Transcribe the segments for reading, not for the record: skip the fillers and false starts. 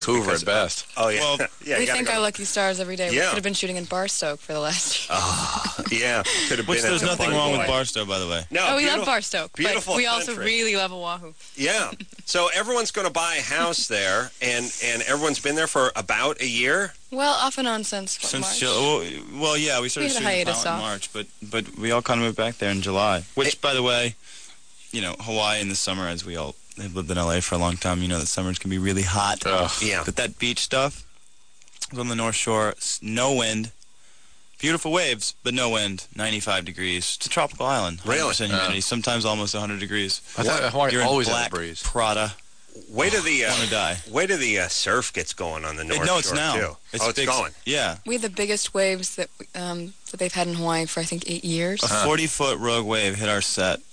Vancouver at best. Oh, yeah. Well, yeah, We thank our lucky stars every day. We Yeah. could have been shooting in Barstow for the last year. Yeah. Could have Which been there's at the nothing Fun wrong Boy. with Barstow, by the way. No, Oh, we love beautiful- Barstow, beautiful but we also country. really love Oahu. Yeah. So everyone's going to buy a house there, and everyone's been there for about a year. Well, off and on since Since March. well, yeah, we started We had a shooting the hiatus pilot in off. March, but we all kind of moved back there in July. Which, by the way, Hawaii in the summer, as we all have lived in LA for a long time, the summers can be really hot. Yeah. But that beach stuff was on the North Shore, no wind, beautiful waves, but no wind, 95 degrees. It's a tropical island. Really? 100% humidity, sometimes almost 100 degrees. I thought Hawaii You're always in has a black breeze. Prada. Wait till the Want to die. wait till the surf gets going on the North No, it's Shore now. too. It's big, going. Yeah. We had the biggest waves that they've had in Hawaii for, I think, 8 years. A 40-foot rogue wave hit our set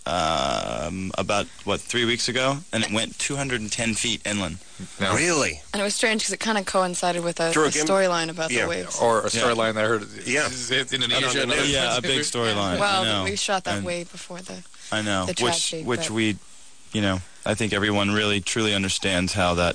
about, 3 weeks ago? And it went 210 feet inland. No. Really? And it was strange because it kind of coincided with a Drew, again- storyline about yeah. the waves. Or a storyline that I heard. Yeah. Is it Indonesia? I don't know. Yeah, a big storyline. I Well, know. we shot that And- way before the... I know. the tragedy, which but- we, I think everyone really, truly understands how that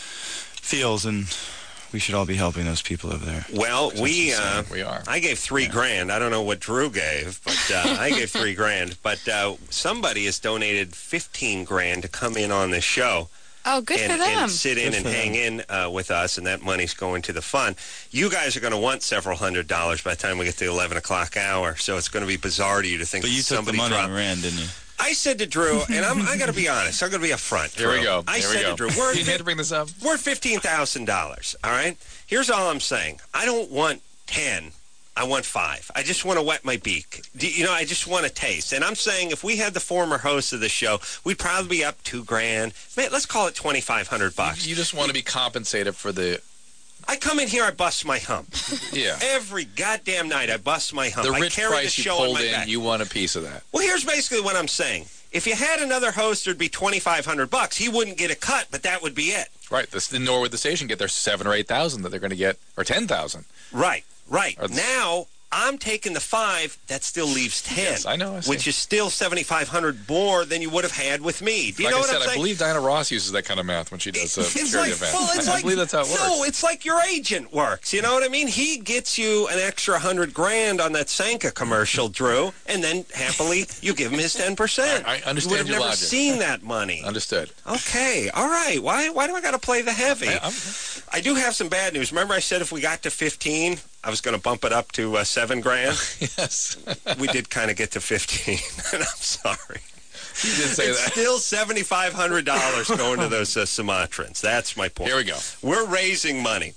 feels, and we should all be helping those people over there. Well, we are. I gave $3,000. I don't know what Drew gave, but I gave $3,000. But somebody has donated $15,000 to come in on this show. Oh, good for them. And sit in Good and for hang in with us, and that money's going to the fund. You guys are going to want several $100s by the time we get to the 11 o'clock hour, so it's going to be bizarre to you to think But you took the somebody money dropped. and ran, didn't you? I said to Drew, and I got to be honest, I'm going to be upfront. Here we Drew. go. I Here we said go. to Drew, we're You had to bring this up. we're at $15,000, all right? Here's all I'm saying. I don't want 10. I want 5. I just want to wet my beak. I just want a taste. And I'm saying if we had the former host of the show, we'd probably be up $2,000. Man, let's call it $2,500. You just want to be compensated for the I come in here, I bust my hump. yeah. Every goddamn night, I bust my hump. The I rich carry the price you show on pulled my in, back. you want a piece of that. Well, here's basically what I'm saying. If you had another host, there'd be $2,500. He wouldn't get a cut, but that would be it. Right. Nor would the station get their 7,000 or 8,000 that they're going to get, or 10,000. Right. Or the- Now, I'm taking the 5. That still leaves 10. Yes, I know, I see. Which is still $7,500 more than you would have had with me. Do you Like know I what said, I'm I saying? believe Diana Ross uses that kind of math when she does It's charity like, events. well, it's I like, believe that's how it works. No, it's like your agent works. You know what I mean? He gets you an extra $100,000 on that Sanka commercial, Drew, and then happily you give him his 10%. I understand You would have your never logic. seen that money. Understood. Okay, all right. Why do I got to play the heavy? I do have some bad news. Remember I said if we got to 15, I was going to bump it up to $7,000? Yes. We did kind of get to 15, and I'm sorry. You did say It's that. still $7,500 going to those Sumatrans. That's my point. Here we go. We're raising money.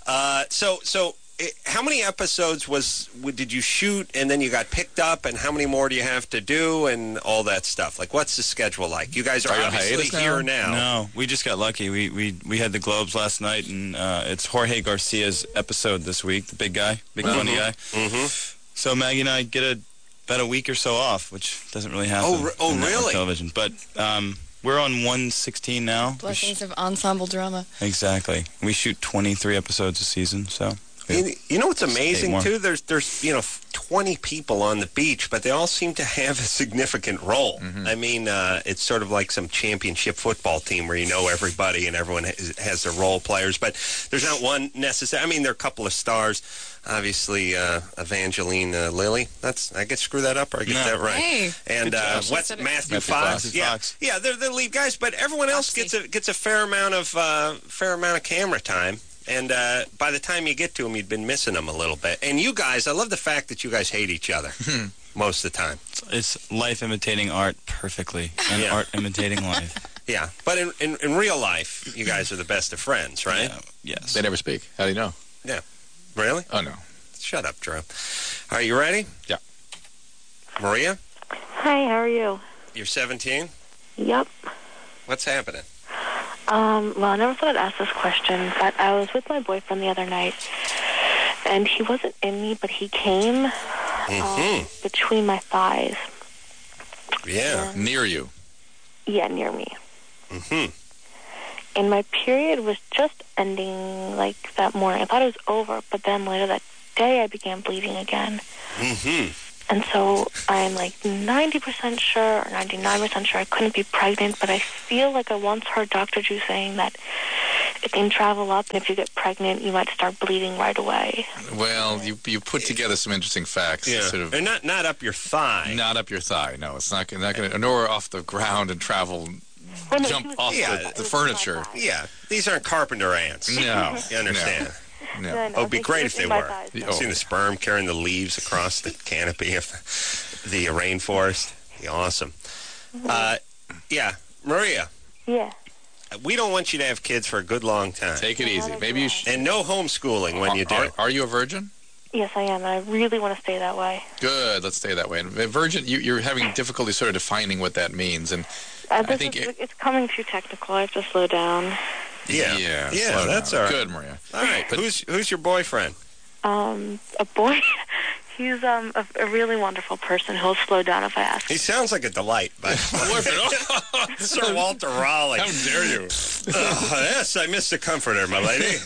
How many episodes did you shoot, and then you got picked up, and how many more do you have to do, and all that stuff? Like, what's the schedule like? You guys are Are you on obviously hiatus now? here now. No, we just got lucky. We had the Globes last night, and it's Jorge Garcia's episode this week, the big guy, big funny guy. Mm-hmm. So Maggie and I get about a week or so off, which doesn't really happen in network really? television. But we're on 116 now. Blessings of ensemble drama. Exactly. We shoot 23 episodes a season, so... You know what's amazing, more. too? There's 20 people on the beach, but they all seem to have a significant role. Mm-hmm. I mean, it's sort of like some championship football team where you know everybody and everyone has their role players, but there's not one necessary. I mean, there are a couple of stars. Obviously, Evangeline Lilly. I get screw that up, or I get that right. Hey. And what's Said it. Matthew Matthew Fox? Fox. Yeah, Fox. yeah, they're the lead guys, but everyone else Foxy. gets a fair amount of camera time. And by the time you get to them, you'd been missing them a little bit. And you guys, I love the fact that you guys hate each other most of the time. It's life imitating art perfectly, and Yeah. art imitating life. Yeah, but in real life, you guys are the best of friends, right? Yeah, yes. They never speak. How do you know? Yeah. Really? Oh, no. Shut up, Drew. Are you ready? Yeah. Maria, Hi, how are you? you're 17? Yep. What's happening? Well, I never thought I'd ask this question, but I was with my boyfriend the other night, and he wasn't in me, but he came between my thighs. Yeah. Near you. Yeah, near me. Mm-hmm. And my period was just ending, that morning. I thought it was over, but then later that day I began bleeding again. Mm-hmm. And so I'm like 90% sure or 99% sure I couldn't be pregnant, but I feel like I once heard Dr. Drew saying that it can travel up, and if you get pregnant, you might start bleeding right away. Well, you put together some interesting facts. Yeah. Sort of And not up your thigh. not up your thigh. No, it's not going to, nor off the ground and travel, Well, no, jump he was off saying Yeah, the it was furniture. my thigh. Yeah, these aren't carpenter ants. No. You understand? No. No, Oh, it'd be he great was if they in my were. thighs, The- though. oh. Seen the sperm carrying the leaves across the canopy of the rainforest. Be awesome. Yeah, Maria, Yeah. we don't want you to have kids for a good long time. Take it easy. Maybe you should. And no homeschooling when you do. Are you a virgin? Yes, I am, and I really want to stay that way. Good. Let's stay that way. And virgin, you're having difficulty sort of defining what that means. And This think it's coming too technical. I have to slow down. Yeah, slow that's down. all right. Good, Maria. All right, who's your boyfriend? A boy. He's a really wonderful person who'll slow down if I ask. He sounds like a delight, but Sir Walter Raleigh. How dare you? Yes, I missed the comforter, my lady.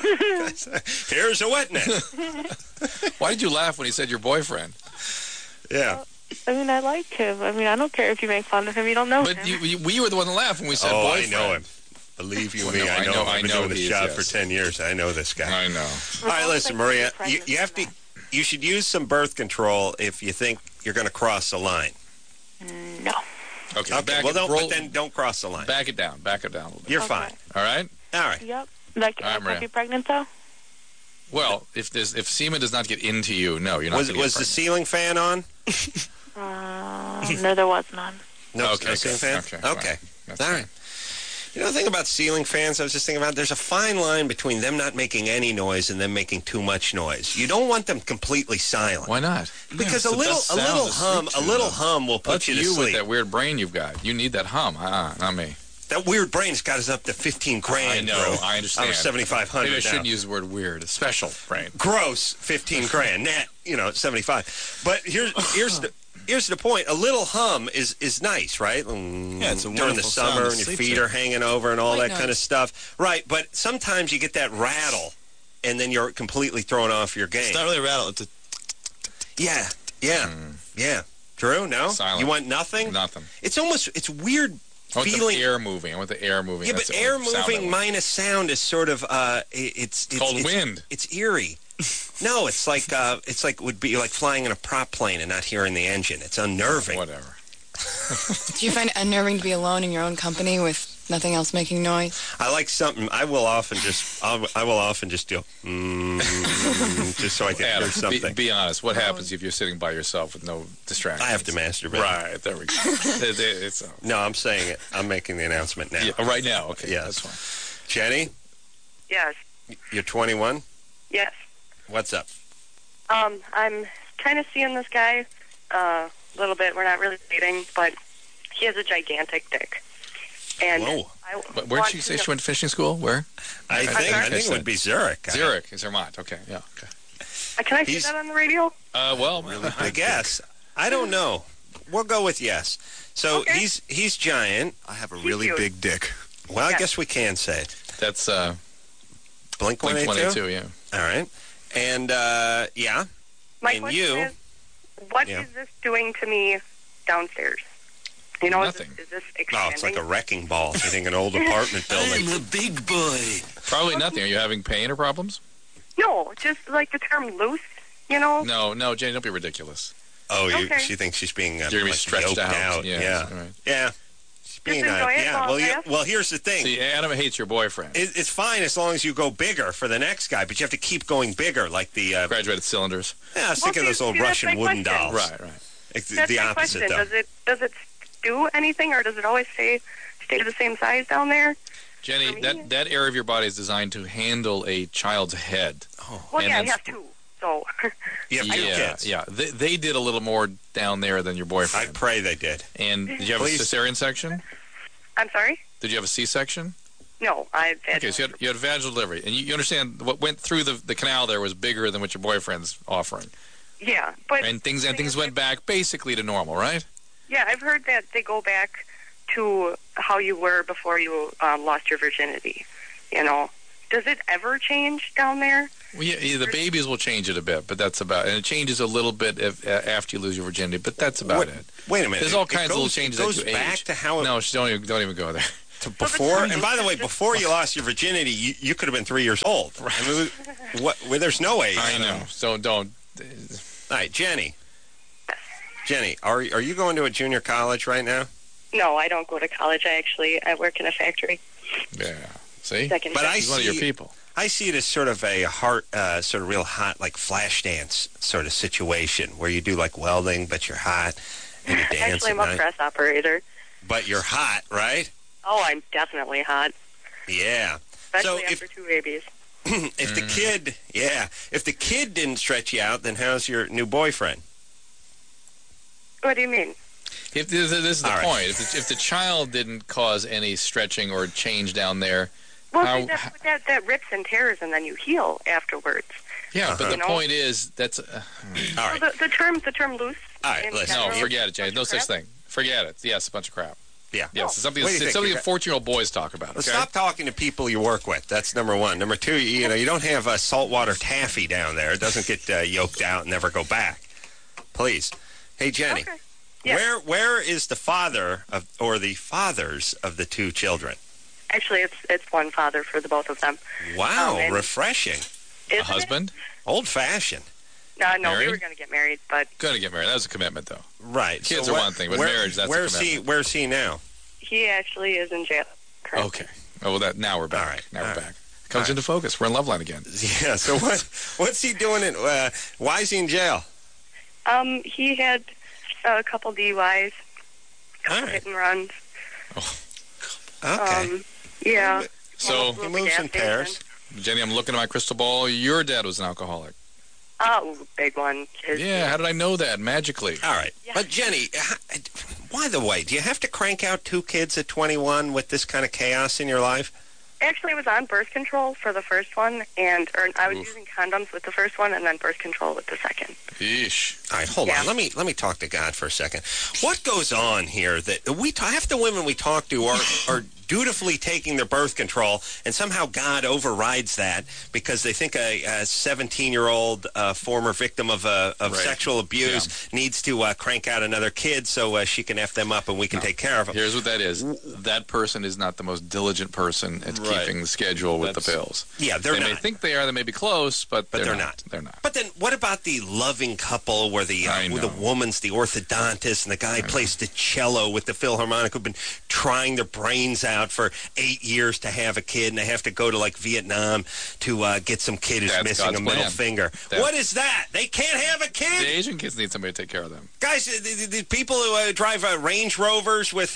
Here's a wetness. Why did you laugh when he said your boyfriend? Yeah. I mean, I like him. I mean, I don't care if you make fun of him. You don't know But him. we were the one that laughed when we said Oh, I boyfriend. know him. Believe you Well, me, no, I know him. I've been doing this he is, job yes. for 10 years. I know this guy. I know. All right, listen, Maria, you have to. You should use some birth control if you think you're going to cross the line. No. Okay. Okay, well, but then don't cross the line. Back it down. Back it down a little bit. You're Okay. fine. All right? All right. Yep. Like, All right, can Maria. I be pregnant, though? Well, if semen does not get into you, no, you're not. Was gonna get the pregnant. ceiling fan on? No, there was none. No, Okay, no ceiling fan? okay, fine. Okay. That's All fine. right. You know the thing about ceiling fans, I was just thinking about, there's a fine line between them not making any noise and them making too much noise. You don't want them completely silent. Why not? Because it's a the little best sound to sleep to, though. hum will put That's you to you with sleep. that weird brain you've got. You need that hum. Not me. That weird brain's got us up to 15 grand. I know. Drew. I understand. I'm 7,500 Maybe I now. shouldn't use the word weird. Special brain. Gross, 15 grand. Net, 75. But here's the point. A little hum is nice, right? Yeah, it's a during the wonderful sound summer to and your sleep feet to. are hanging over and all White that kind of noise. stuff. Right, but sometimes you get that rattle, and then you're completely thrown off your game. It's not really a rattle. It's a Yeah. Drew, no? Silent. You want nothing? Nothing. It's weird I want feeling. the air moving. I want the air moving. Yeah, That's but the air only sound I moving want. minus sound is sort of it's called wind. It's eerie. No, it's like would be like flying in a prop plane and not hearing the engine. It's unnerving. Whatever. Do you find it unnerving to be alone in your own company with nothing else making noise? I like something. I will often just do just so I can Adam, hear something. be honest. What happens if you're sitting by yourself with no distractions? I have to masturbate. Right. There we go. It's No, I'm saying it. I'm making the announcement now. yeah, right now. Okay. Yes. That's fine. Jenny, Yes. you're 21. Yes. What's up? I'm kind of seeing this guy a little bit. We're not really dating, but he has a gigantic dick. And Whoa. But where'd she say she went to fishing school? Where? I think it would be Zurich. Zurich. Is Zermatt. Okay. Yeah. Okay. Can I say He's- that on the radio? Well, I guess. I don't know. We'll go with yes. So Okay. he's giant. I have a He's really huge. big dick. Well, I Yeah. guess we can say it. that's Blink Blink 182. 22. Yeah. All right. And yeah. My And question you? is, what is Yeah. this doing to me downstairs? You know, Nothing. Is this No, expanding? it's like a wrecking ball hitting an old apartment building. a big boy. Probably nothing. Are you having pain or problems? No, just like the term loose, you know? No, Jane, don't be ridiculous. Oh, Okay. she thinks she's being You're gonna be like stretched yoked out. Yeah. Yeah. Right. Yeah. She's being enjoy it yeah. while Well, it you, lasts. well, here's the thing. See, Adam hates your boyfriend. It's fine as long as you go bigger for the next guy, but you have to keep going bigger, like the. Graduated cylinders. Yeah, I was Well, thinking of those old see, that's Russian my wooden question. dolls. Right. It's That's the my opposite, question. though. Does it do anything, or does it always stay the same size down there? Jenny, For me? that area of your body is designed to handle a child's head. Well, And yeah, I then have two. So You have two yeah, kids. yeah. They did a little more down there than your I boyfriend. pray they did. And did you have Please. a cesarean section? I'm sorry. Did you have a C-section? No, I've had. Okay, so you had vaginal delivery, and you understand what went through the canal there was bigger than what your boyfriend's offering, Yeah, but and things went back basically to normal, right? yeah, I've heard that they go back to how you were before you lost your virginity. You know, does it ever change down there? Well, yeah, the babies will change it a bit, but that's about, and it changes a little bit after you lose your virginity, but that's about it. Wait a minute. There's all kinds of little changes It goes as you back age. to how it No, don't even go there. to before. And by the way, before you lost your virginity, you could have been 3 years old. Right. I mean, where there's no age. I know. So don't. All right, Jenny. Jenny, are you going to a junior college right now? No, I don't go to college. I work in a factory. Yeah. See? Second But shift. I He's one of your people. I see it as sort of a sort of real hot, like flash dance sort of situation where you do like welding, but you're hot and you dance Actually, at I'm a night. press operator. But you're hot, right? Oh, I'm definitely hot, Yeah. especially So after 2 babies. if the kid didn't stretch you out, then how's your new boyfriend? What do you mean? If this is the All right. point. If the child didn't cause any stretching or change down there, Well, How- see, that rips and tears, and then you heal afterwards. yeah. But Uh-huh. the You know? point is that's All Well, right. the term loose. All right, in listen. no. general Forget is it, James. a No bunch of such crap. thing. Forget it. Yes, a bunch of crap. Yeah. Yes, it's something. What do you It's think? something You're that 14-year-old boys talk about. Well, Okay. stop talking to people you work with. That's number one. Number two, you don't have saltwater taffy down there. It doesn't get yolked out and never go back. Please. Hey, Jenny. Okay. Yeah. Where is the father or the fathers of the two children? Actually, it's one father for the both of them. Wow, and- refreshing. Isn't A husband? Old-fashioned. it? No, we Married? were going to get married, but Gonna get married. That was a commitment, though. Right. Kids are one thing, but marriage, that's a commitment. Where's he now? he actually is in jail currently. Okay. Oh, well, now we're back. All right. Now All we're right. back. Comes into focus. We're in Loveline again. Yeah, so what's he doing? Why is he in jail? He had a couple DUIs, All couple right. hit and runs. Okay. Yeah. So, He moves in pairs. Jenny, I'm looking at my crystal ball. Your dad was an alcoholic. Oh, big one. Yeah, how did I know that? Magically. All right. Yeah. But, Jenny, by the way, do you have to crank out two kids at 21 with this kind of chaos in your life? Actually, I was on birth control for the first one, or I was Oof. using condoms with the first one, and then birth control with the second. Yeesh. All right, hold Yeah. on. Let me talk to God for a second. What goes on here that half the women we talk to are dutifully taking their birth control, and somehow God overrides that because they think a 17-year-old former victim of Right. sexual abuse needs to crank out another kid so she can F them up and we can take care of them. Here's what that is. That person is not the most diligent person at Right. keeping the schedule with the That's- pills. Yeah, they're They may not. think they are. They may be close, but they're they're not. They're not. But then what about the loving couple where I where the know. woman's the orthodontist and the guy plays the cello with the Philharmonic who've been trying their brains out for 8 years to have a kid, and they have to go to like Vietnam to get some kid who's That's missing God's a middle plan. finger. That- What is that? They can't have a The kid? Asian kids need somebody to take care of them. Guys, the people who drive Range Rovers with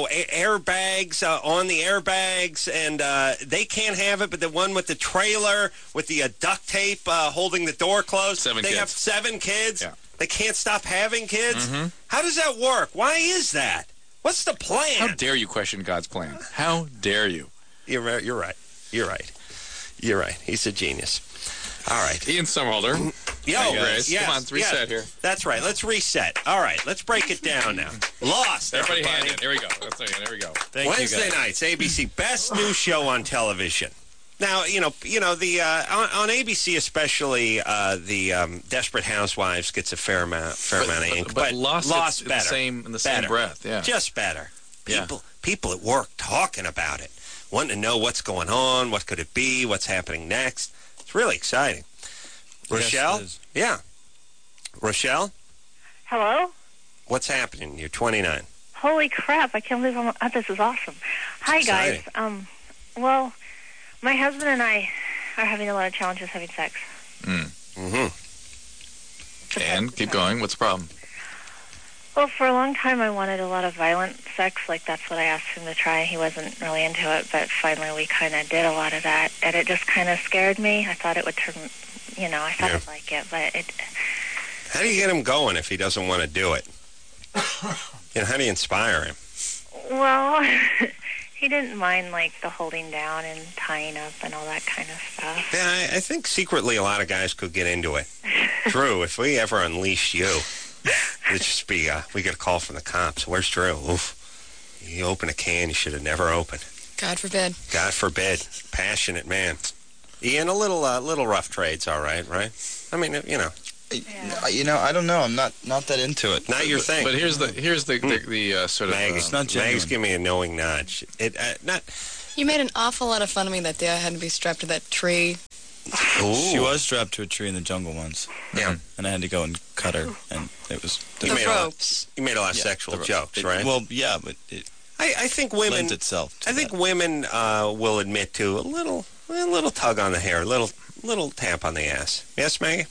airbags on the airbags, and they can't have it, but the one with the trailer with the duct tape holding the door closed, 7 they kids. have 7 kids. Yeah. They can't stop having kids. Mm-hmm. How does that work? Why is that? What's the plan? How dare you question God's plan? How dare you? You're right. You're right. You're right. You're right. He's a genius. All right. Ian Somerhalder. Yo, Hey, guys. yes, Come on, let's reset here. That's right. Let's reset. All right. Let's break it down now. Lost. Everybody hand everybody. in. Here we go. That's it. There we go. Thank Wednesday you guys. nights, ABC, best new show on television. Now, the on ABC especially, the Desperate Housewives gets a fair amount of ink, But Lost, it's better, in the same Better. breath. Yeah. just better. Yeah. People at work talking about it, wanting to know what's going on, what could it be, what's happening next. It's really exciting. Rochelle, it is. yeah, Rochelle, Hello? what's happening? You're 29. Holy crap, I can't believe this is awesome. Hi, guys. exciting. Well, my husband and I are having a lot of challenges having sex. Mm-hmm. And keep going. What's the problem? Well, for a long time, I wanted a lot of violent sex. Like, that's what I asked him to try. He wasn't really into it, but finally we kind of did a lot of that. And it just kind of scared me. I thought it would turn, I thought Yeah. I'd like it, but it... How do you get him going if he doesn't want to do it? How do you inspire him? Well, he didn't mind, like, the holding down and tying up and all that kind of stuff. Yeah, I think secretly a lot of guys could get into it. Drew, if we ever unleashed you, it'd just be, we get a call from the cops. Where's Drew? Oof. You open a can you should have never opened. God forbid. God forbid. Passionate man. Ian, a little rough trade's all right, right? I mean, you know. I don't know. I'm not that into it. Not your thing. But here's the sort of Maggie, It's not genuine. Maggie's giving me a knowing nudge. You made an awful lot of fun of me that day. I had to be strapped to that tree. Ooh. She was strapped to a tree in the jungle once. Yeah. And I had to go and cut her, and it was... The made a lot- ropes. You made a lot of Yeah, sexual the- jokes, it- right? Well, yeah, but it I think women. lends itself to I think that. women will admit to a little tug on the hair, a little tap on the ass. Yes, Maggie?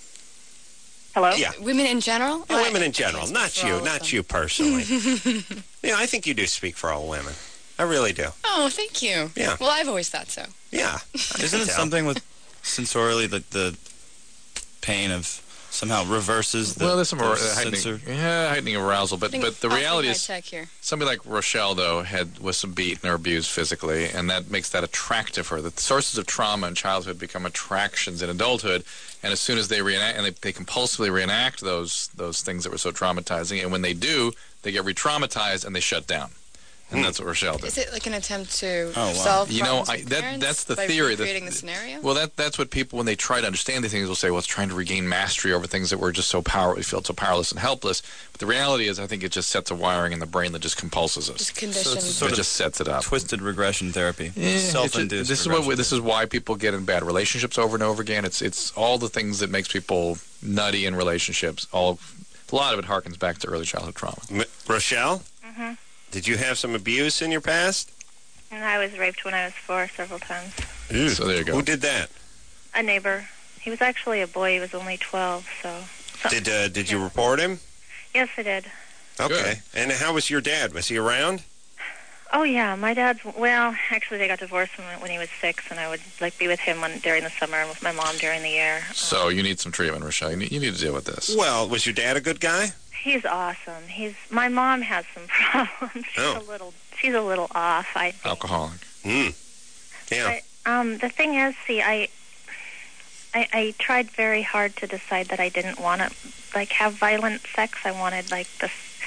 Hello? Yeah. Women in general? Yeah, Well, women I in general, can't speak not for you, all of not them. you personally. I think you do speak for all women. I really do. Oh, thank you. Yeah. Well, I've always thought so. Yeah. Isn't it something with sensorially that the pain of somehow reverses the, well, there's some the heightening arousal, but the reality is Tech here. somebody like Rochelle though was beaten or abused physically, and that makes that attractive for her. The sources of trauma in childhood become attractions in adulthood, and as soon as they reenact and they compulsively reenact those things that were so traumatizing, and when they do, they get re-traumatized and they shut down. And that's what Rochelle did. Is it like an attempt to wow. solve You know, problems with parents that's the by theory. recreating the scenario? Well, that's what people, when they try to understand these things, will say, well, it's trying to regain mastery over things that we're just so we feel so powerless and helpless. But the reality is, I think it just sets a wiring in the brain that just compulses us. Just conditioned. sort It of just sets it up. twisted regression therapy. Yeah, Self-induced. this is why people get in bad relationships over and over again. It's all the things that makes people nutty in relationships. A lot of it harkens back to early childhood trauma. Rochelle? Mm-hmm. Did you have some abuse in your past? And I was raped when I was 4 several times. So there you go. Who did that? A neighbor. He was actually a boy. He was only 12, so... Did you report him? Yes, I did. Okay. And how was your dad? Was he around? Oh, yeah. My dad's... Well, actually, they got divorced when he was 6, and I would, be with him during the summer and with my mom during the year. So you need some treatment, Rochelle. You need to deal with this. Well, was your dad a good guy? He's awesome. My mom has some problems. She's a little off, I think. Alcoholic. Yeah. But, the thing is, see, I tried very hard to decide that I didn't want to, have violent sex. I wanted, the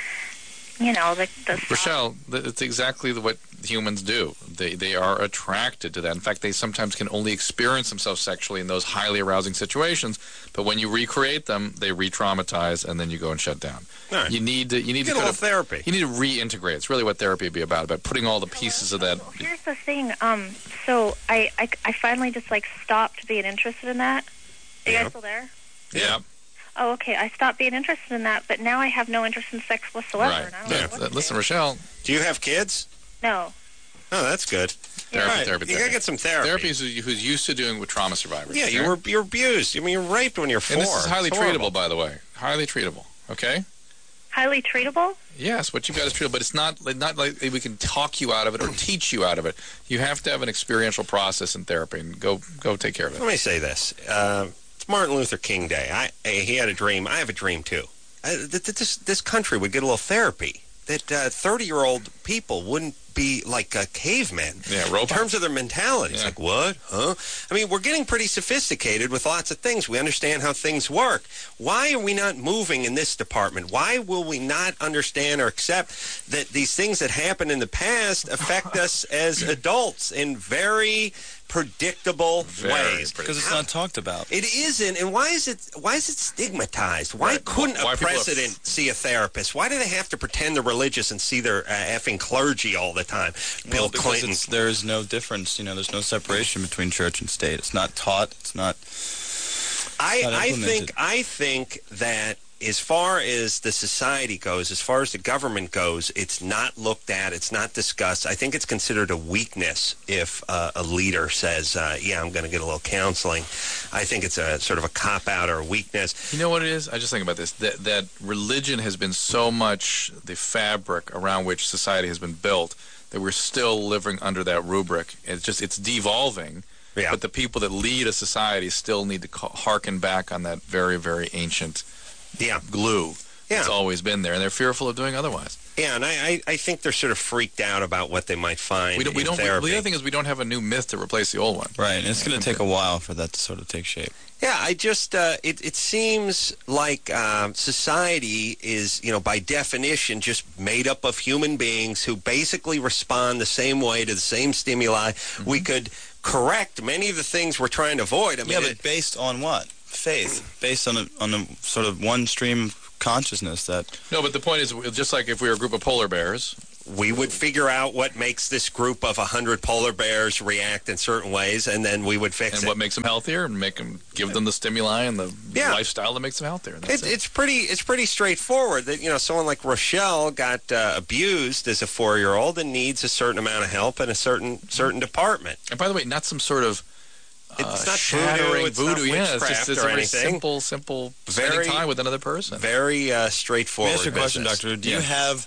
Rochelle, it's exactly what humans do. They are attracted to that. In fact, they sometimes can only experience themselves sexually in those highly arousing situations. But when you recreate them, they re-traumatize, and then you go and shut down. All right. You need to Get a little therapy. You need to reintegrate. It's really what therapy would be about putting all the pieces of that. Here's the thing. So I finally just stopped being interested in that. Are you guys still there? Yeah. Oh, okay. I stopped being interested in that, but now I have no interest in sex whatsoever. Right. And I don't know what to Listen, do. Rochelle. Do you have kids? No. Oh, that's good. Therapy. You gotta get some therapy. Therapy is who's used to doing with trauma survivors. Yeah, okay? you're abused. I mean, you're raped when you're 4. And this is highly It's horrible. treatable, by the way. Highly treatable. Okay. Highly treatable? Yes, what you've got is treatable, but it's not like we can talk you out of it or teach you out of it. You have to have an experiential process in therapy, and go take care of it. Let me say this. It's Martin Luther King Day. He had a dream. I have a dream, too. This country would get a little therapy. That 30-year-old people wouldn't be like cavemen in terms of their mentalities. Yeah. Like, what? Huh? I mean, we're getting pretty sophisticated with lots of things. We understand how things work. Why are we not moving in this department? Why will we not understand or accept that these things that happened in the past affect us as adults in very predictable ways? Because it's not talked about. It isn't, and why is it stigmatized? Why Right. couldn't Why a people are president see a therapist? Why do they have to pretend they're religious and see their effing clergy all the time? Bill Clinton. There is no difference. There's no separation between church and state. It's not taught. It's not. I think that as far as the society goes, as far as the government goes, it's not looked at, it's not discussed. I think it's considered a weakness if a leader says, yeah, I'm going to get a little counseling. I think it's a sort of a cop-out or a weakness. You know what it is? I just think about this. That religion has been so much the fabric around which society has been built that we're still living under that rubric. It's devolving. Yeah. But the people that lead a society still need to harken back on that very, very ancient glue that's always been there, and they're fearful of doing otherwise. Yeah, and I think they're sort of freaked out about what they might find in therapy. The other thing is we don't have a new myth to replace the old one. Right, and it's going to take a while for that to sort of take shape. Yeah, I just, it seems like society is, by definition, just made up of human beings who basically respond the same way to the same stimuli. Mm-hmm. We could correct many of the things we're trying to avoid. I mean, but based on what? Faith. Based on a sort of one stream of consciousness that... No, but the point is, just like if we were a group of polar bears, we would figure out what makes this group of 100 polar bears react in certain ways, and then we would fix it. And what makes them healthier, and give them the stimuli and the lifestyle that makes them healthier. It's pretty straightforward that, someone like Rochelle got abused as a 4-year-old and needs a certain amount of help in a certain department. And by the way, not some sort of it's not shattering voodoo. It's just a very simple spending time with another person. Very straightforward. Let me ask you a question, Doctor. Do you have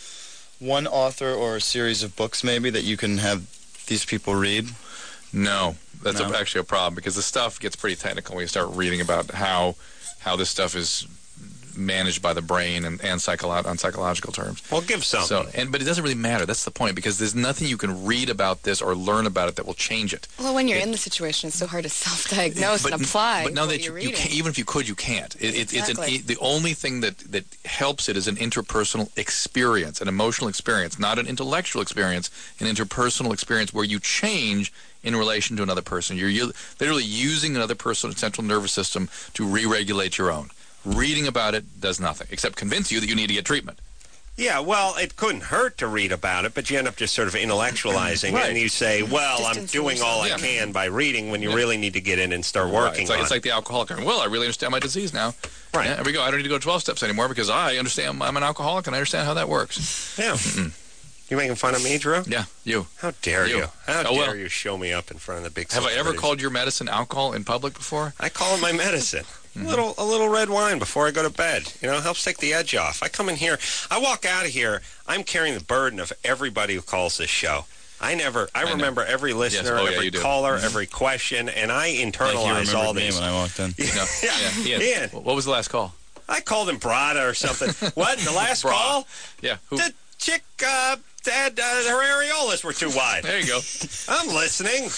one author or a series of books maybe that you can have these people read? No, that's actually a problem, because the stuff gets pretty technical when you start reading about how this stuff is managed by the brain and on psychological terms. Well, give some. But it doesn't really matter. That's the point, because there's nothing you can read about this or learn about it that will change it. Well, when you're in the situation, it's so hard to self-diagnose and apply. But now what that you're you can't, even if you could, you can't. Exactly. The only thing that helps it is an interpersonal experience, an emotional experience, not an intellectual experience, an interpersonal experience where you change in relation to another person. You're literally using another person's central nervous system to re-regulate your own. Reading about it does nothing, except convince you that you need to get treatment. Yeah, well, it couldn't hurt to read about it, but you end up just sort of intellectualizing it, and you say, well, I'm doing all I can by reading, when you really need to get in and start working on it. It's like the alcoholic. Well, I really understand my disease now. Right. There we go. I don't need to go 12 steps anymore, because I understand I'm an alcoholic and I understand how that works. Yeah. You making fun of me, Drew? Yeah, you. How dare you? How dare you show me up in front of the big... Have I ever called your medicine alcohol in public before? I call it my medicine. A little red wine before I go to bed. Helps take the edge off. I come in here, I walk out of here, I'm carrying the burden of everybody who calls this show. I remember every listener, every caller, every question, and I internalize all these. When I walked in. Ian. What was the last call? I called him Brada or something. What? The last call? Yeah. Who? The chick had her areolas were too wide. There you go. I'm listening.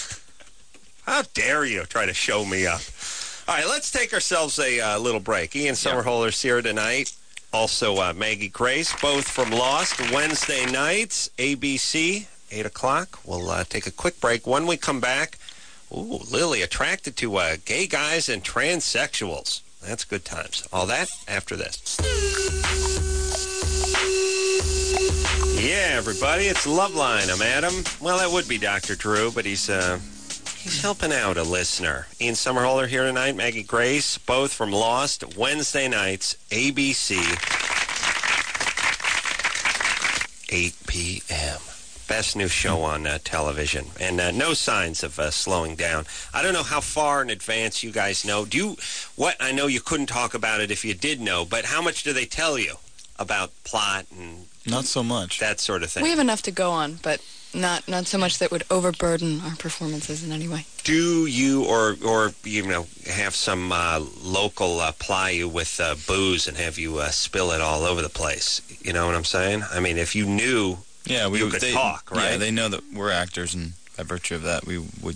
How dare you try to show me up? All right, let's take ourselves a little break. Ian Somerhalder's here tonight. Also, Maggie Grace, both from Lost, Wednesday nights, ABC, 8 o'clock. We'll take a quick break. When we come back, Lily attracted to gay guys and transsexuals. That's good times. All that after this. Yeah, everybody, it's Loveline. I'm Adam. Well, that would be Dr. Drew, but he's helping out a listener. Ian Somerhalder here tonight, Maggie Grace, both from Lost, Wednesday nights, ABC, 8 p.m. Best new show on television, and no signs of slowing down. I don't know how far in advance you guys know. I know you couldn't talk about it if you did know, but how much do they tell you about plot and... Not so much. That sort of thing. We have enough to go on, but not so much that would overburden our performances in any way. Do you or have some local ply you with booze and have you spill it all over the place? You know what I'm saying? I mean, if you knew, you could talk, right? Yeah, they know that we're actors, and by virtue of that, we would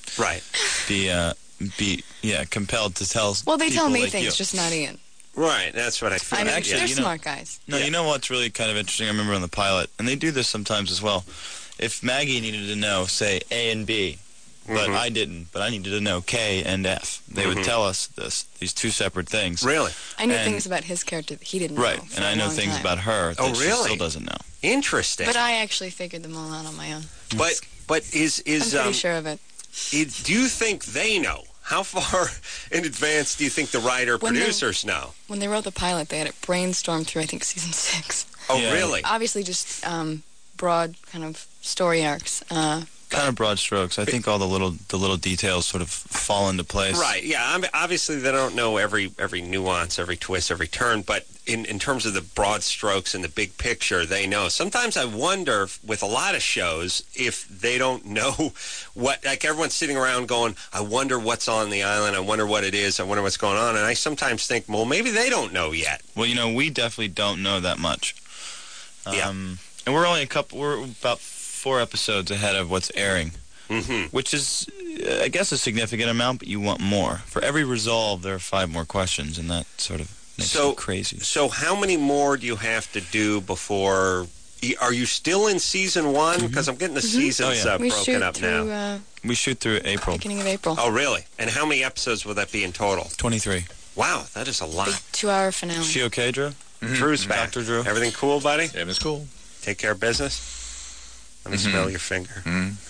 be compelled to tell. Well, they tell me like things, just not Ian. Right, that's what I feel. I mean, they're smart guys. No, you know what's really kind of interesting? I remember on the pilot, and they do this sometimes as well. If Maggie needed to know, say, A and B, but I didn't, but I needed to know K and F, they would tell us these two separate things. Really? I knew things about his character that he didn't know. Right, and I know things about her that she still doesn't know. Interesting. But I actually figured them all out on my own. But is I'm pretty sure of it. Do you think they know? How far in advance do you think the writer-producers know? When they wrote the pilot, they had it brainstormed through, I think, season 6. Oh, really? Obviously, just broad kind of story arcs. Kind of broad strokes. I think all the little details sort of fall into place. Right, yeah. Obviously, they don't know every nuance, every twist, every turn, but in terms of the broad strokes and the big picture, they know. Sometimes I wonder, with a lot of shows, if they don't know what, like everyone's sitting around going, I wonder what's on the island, I wonder what it is, I wonder what's going on, and I sometimes think, well, maybe they don't know yet. Well, we definitely don't know that much. And we're about 4 episodes ahead of what's airing, which is, I guess, a significant amount, but you want more. For every resolve, there are 5 more questions, and that sort of makes it crazy. So how many more do you have to do before Are you still in season 1? Because I'm getting the seasons We broken shoot up through, now. We shoot through April. beginning of April. Oh, really? And how many episodes will that be in total? 23. Wow, that is a lot. Big 2-hour finale. She okay, Drew? Drew's back. Dr. Drew. Everything cool, buddy? Yeah, it's cool. Take care of business? Let me smell your finger.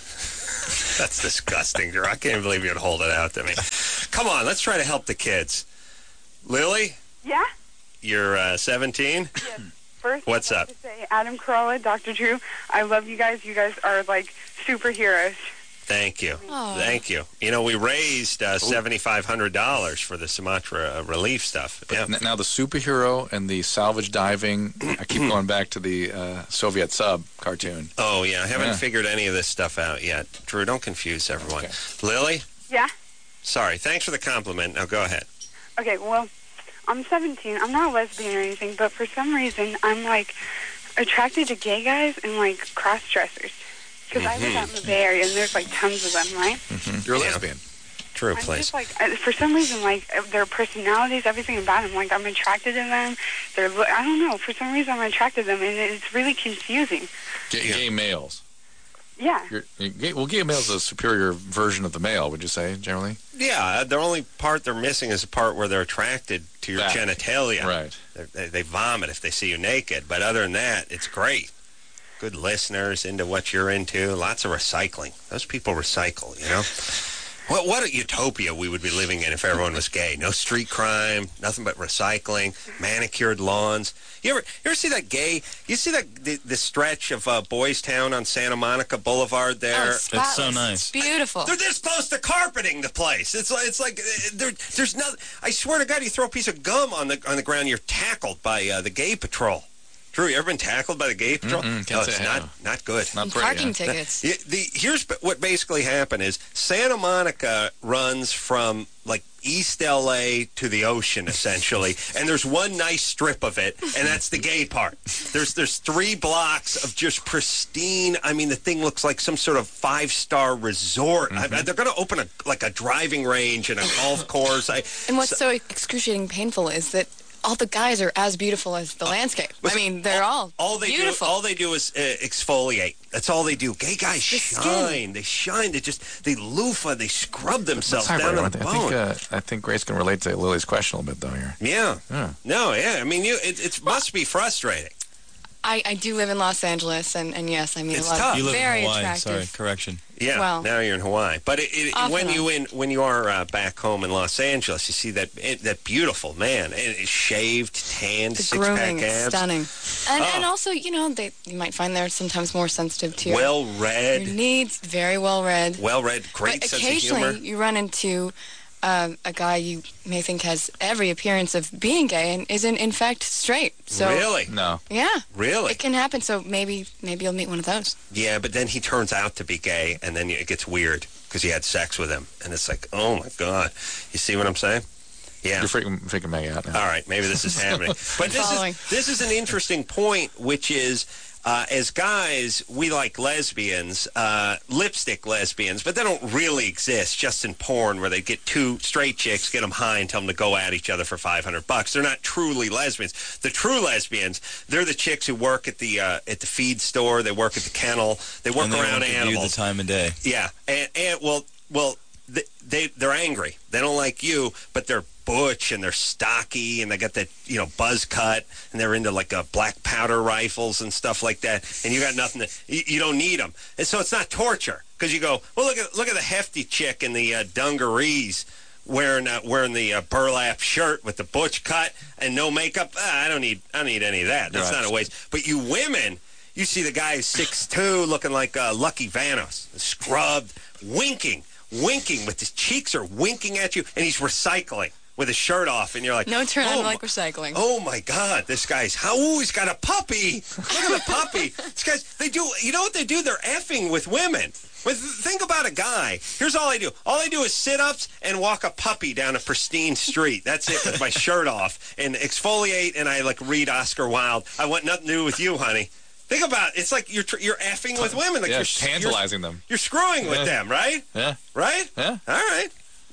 That's disgusting, Drew. I can't believe you'd hold it out to me. Come on, let's try to help the kids. Lily, Yeah? you're 17? Yes. First, What's I'd like up? to say, Adam Carolla, Dr. Drew, I love you guys. You guys are like superheroes. Thank you. Aw. Thank you. You know, we raised $7,500 for the Sumatra relief stuff. But Yeah. now the superhero and the salvage diving, I keep going back to the Soviet sub cartoon. Oh, yeah. I haven't Yeah. figured any of this stuff out yet. Drew, don't confuse everyone. Okay. Lily? Yeah? Sorry. Thanks for the compliment. Now go ahead. Okay, well, I'm 17. I'm not a lesbian or anything, but for some reason, I'm like attracted to gay guys and like cross-dressers. Because I live out in the Bay Area and there's like tons of them, right? You're a Yeah. lesbian. Drew, I'm please. just like, for some reason, like their personalities, everything about them, like I'm attracted to them. I don't know. For some reason, I'm attracted to them, and it's really confusing. Gay males. Yeah. Gay males is a superior version of the male, would you say, generally? Yeah, the only part they're missing is the part where they're attracted to your That. genitalia. Right. They vomit if they see you naked, but other than that, it's great. Good listeners into what you're into. Lots of recycling. Those people recycle, you know? What a utopia we would be living in if everyone was gay. No street crime, nothing but recycling, manicured lawns. You ever see that gay? You see that the stretch of Boys Town on Santa Monica Boulevard there? Oh, spotless. so nice. It's beautiful. They're supposed to carpeting the place. It's like there's no. I swear to God, you throw a piece of gum on the ground, you're tackled by the gay patrol. Drew, you ever been tackled by the gay patrol? Can't Oh, say it's I not have. not good. Not pretty. Parking yeah. tickets. Here's what basically happened is Santa Monica runs from like East LA to the ocean essentially, and there's one nice strip of it, and that's the gay part. There's 3 blocks of just pristine. I mean, the thing looks like some sort of 5-star resort. They're going to open a driving range and a golf course. And what's so excruciating painful is that all the guys are as beautiful as the landscape. I mean, they're all beautiful. All they do is exfoliate. That's all they do. Gay guys The shine. skin. They shine. They loofah. They scrub themselves Sorry, down to Brian, the bone. I think Grace can relate to Lily's question a little bit, though, here. Yeah. Yeah. No, yeah. I mean, it must be frustrating. I do live in Los Angeles, and yes, I mean It's a lot tough. of You live very in Hawaii. attractive. Sorry, correction. Yeah. Well, now you're in Hawaii, but off when and you are back home in Los Angeles, you see that beautiful man, shaved, tanned, The 6-pack grooming is abs, stunning, and also you might find they're sometimes more sensitive to well your read, needs, very well read. great But sense of occasionally, humor. you run into a guy you may think has every appearance of being gay and isn't in fact straight. So Really? No. yeah, Really? it can happen. So maybe you'll meet one of those. Yeah, but then he turns out to be gay, and then it gets weird because you had sex with him, and it's like, oh my God, you see what I'm saying? Yeah. You're freaking me out now. All right, maybe this is happening. But Following. this is an interesting point, which is, as guys, we like lesbians, lipstick lesbians, but they don't really exist just in porn where they get 2 straight chicks, get them high and tell them to go at each other for $500. They're not truly lesbians. The true lesbians, they're the chicks who work at the feed store, they work at the kennel, they work And they around won't give you animals. the time of day. Yeah, and well, they're angry. They don't like you, but they're butch and they're stocky and they got that buzz cut and they're into like black powder rifles and stuff like that. And you got nothing you don't need them, and so it's not torture because you go, well, look at the hefty chick in the dungarees wearing the burlap shirt with the butch cut and no makeup. I don't need any of that. That's Right. not a waste. But you women. You see the guy who's 6'2", looking like Lucky Vanos, scrubbed, winking with his cheeks are winking at you, and he's recycling with his shirt off, and you're like, No turn oh, on like recycling. Oh my God, this guy's he's got a puppy. Look at the puppy. These guys, they do. You know what they do? They're effing with women. Think about a guy. Here's all I do. All I do is sit-ups and walk a puppy down a pristine street. That's it, with my shirt off and exfoliate, and I read Oscar Wilde. I want nothing to do with you, honey. Think about it. It's like you're effing with women. Like Yeah, you're tantalizing them. You're screwing with them, right? Yeah. Right? Yeah. All right.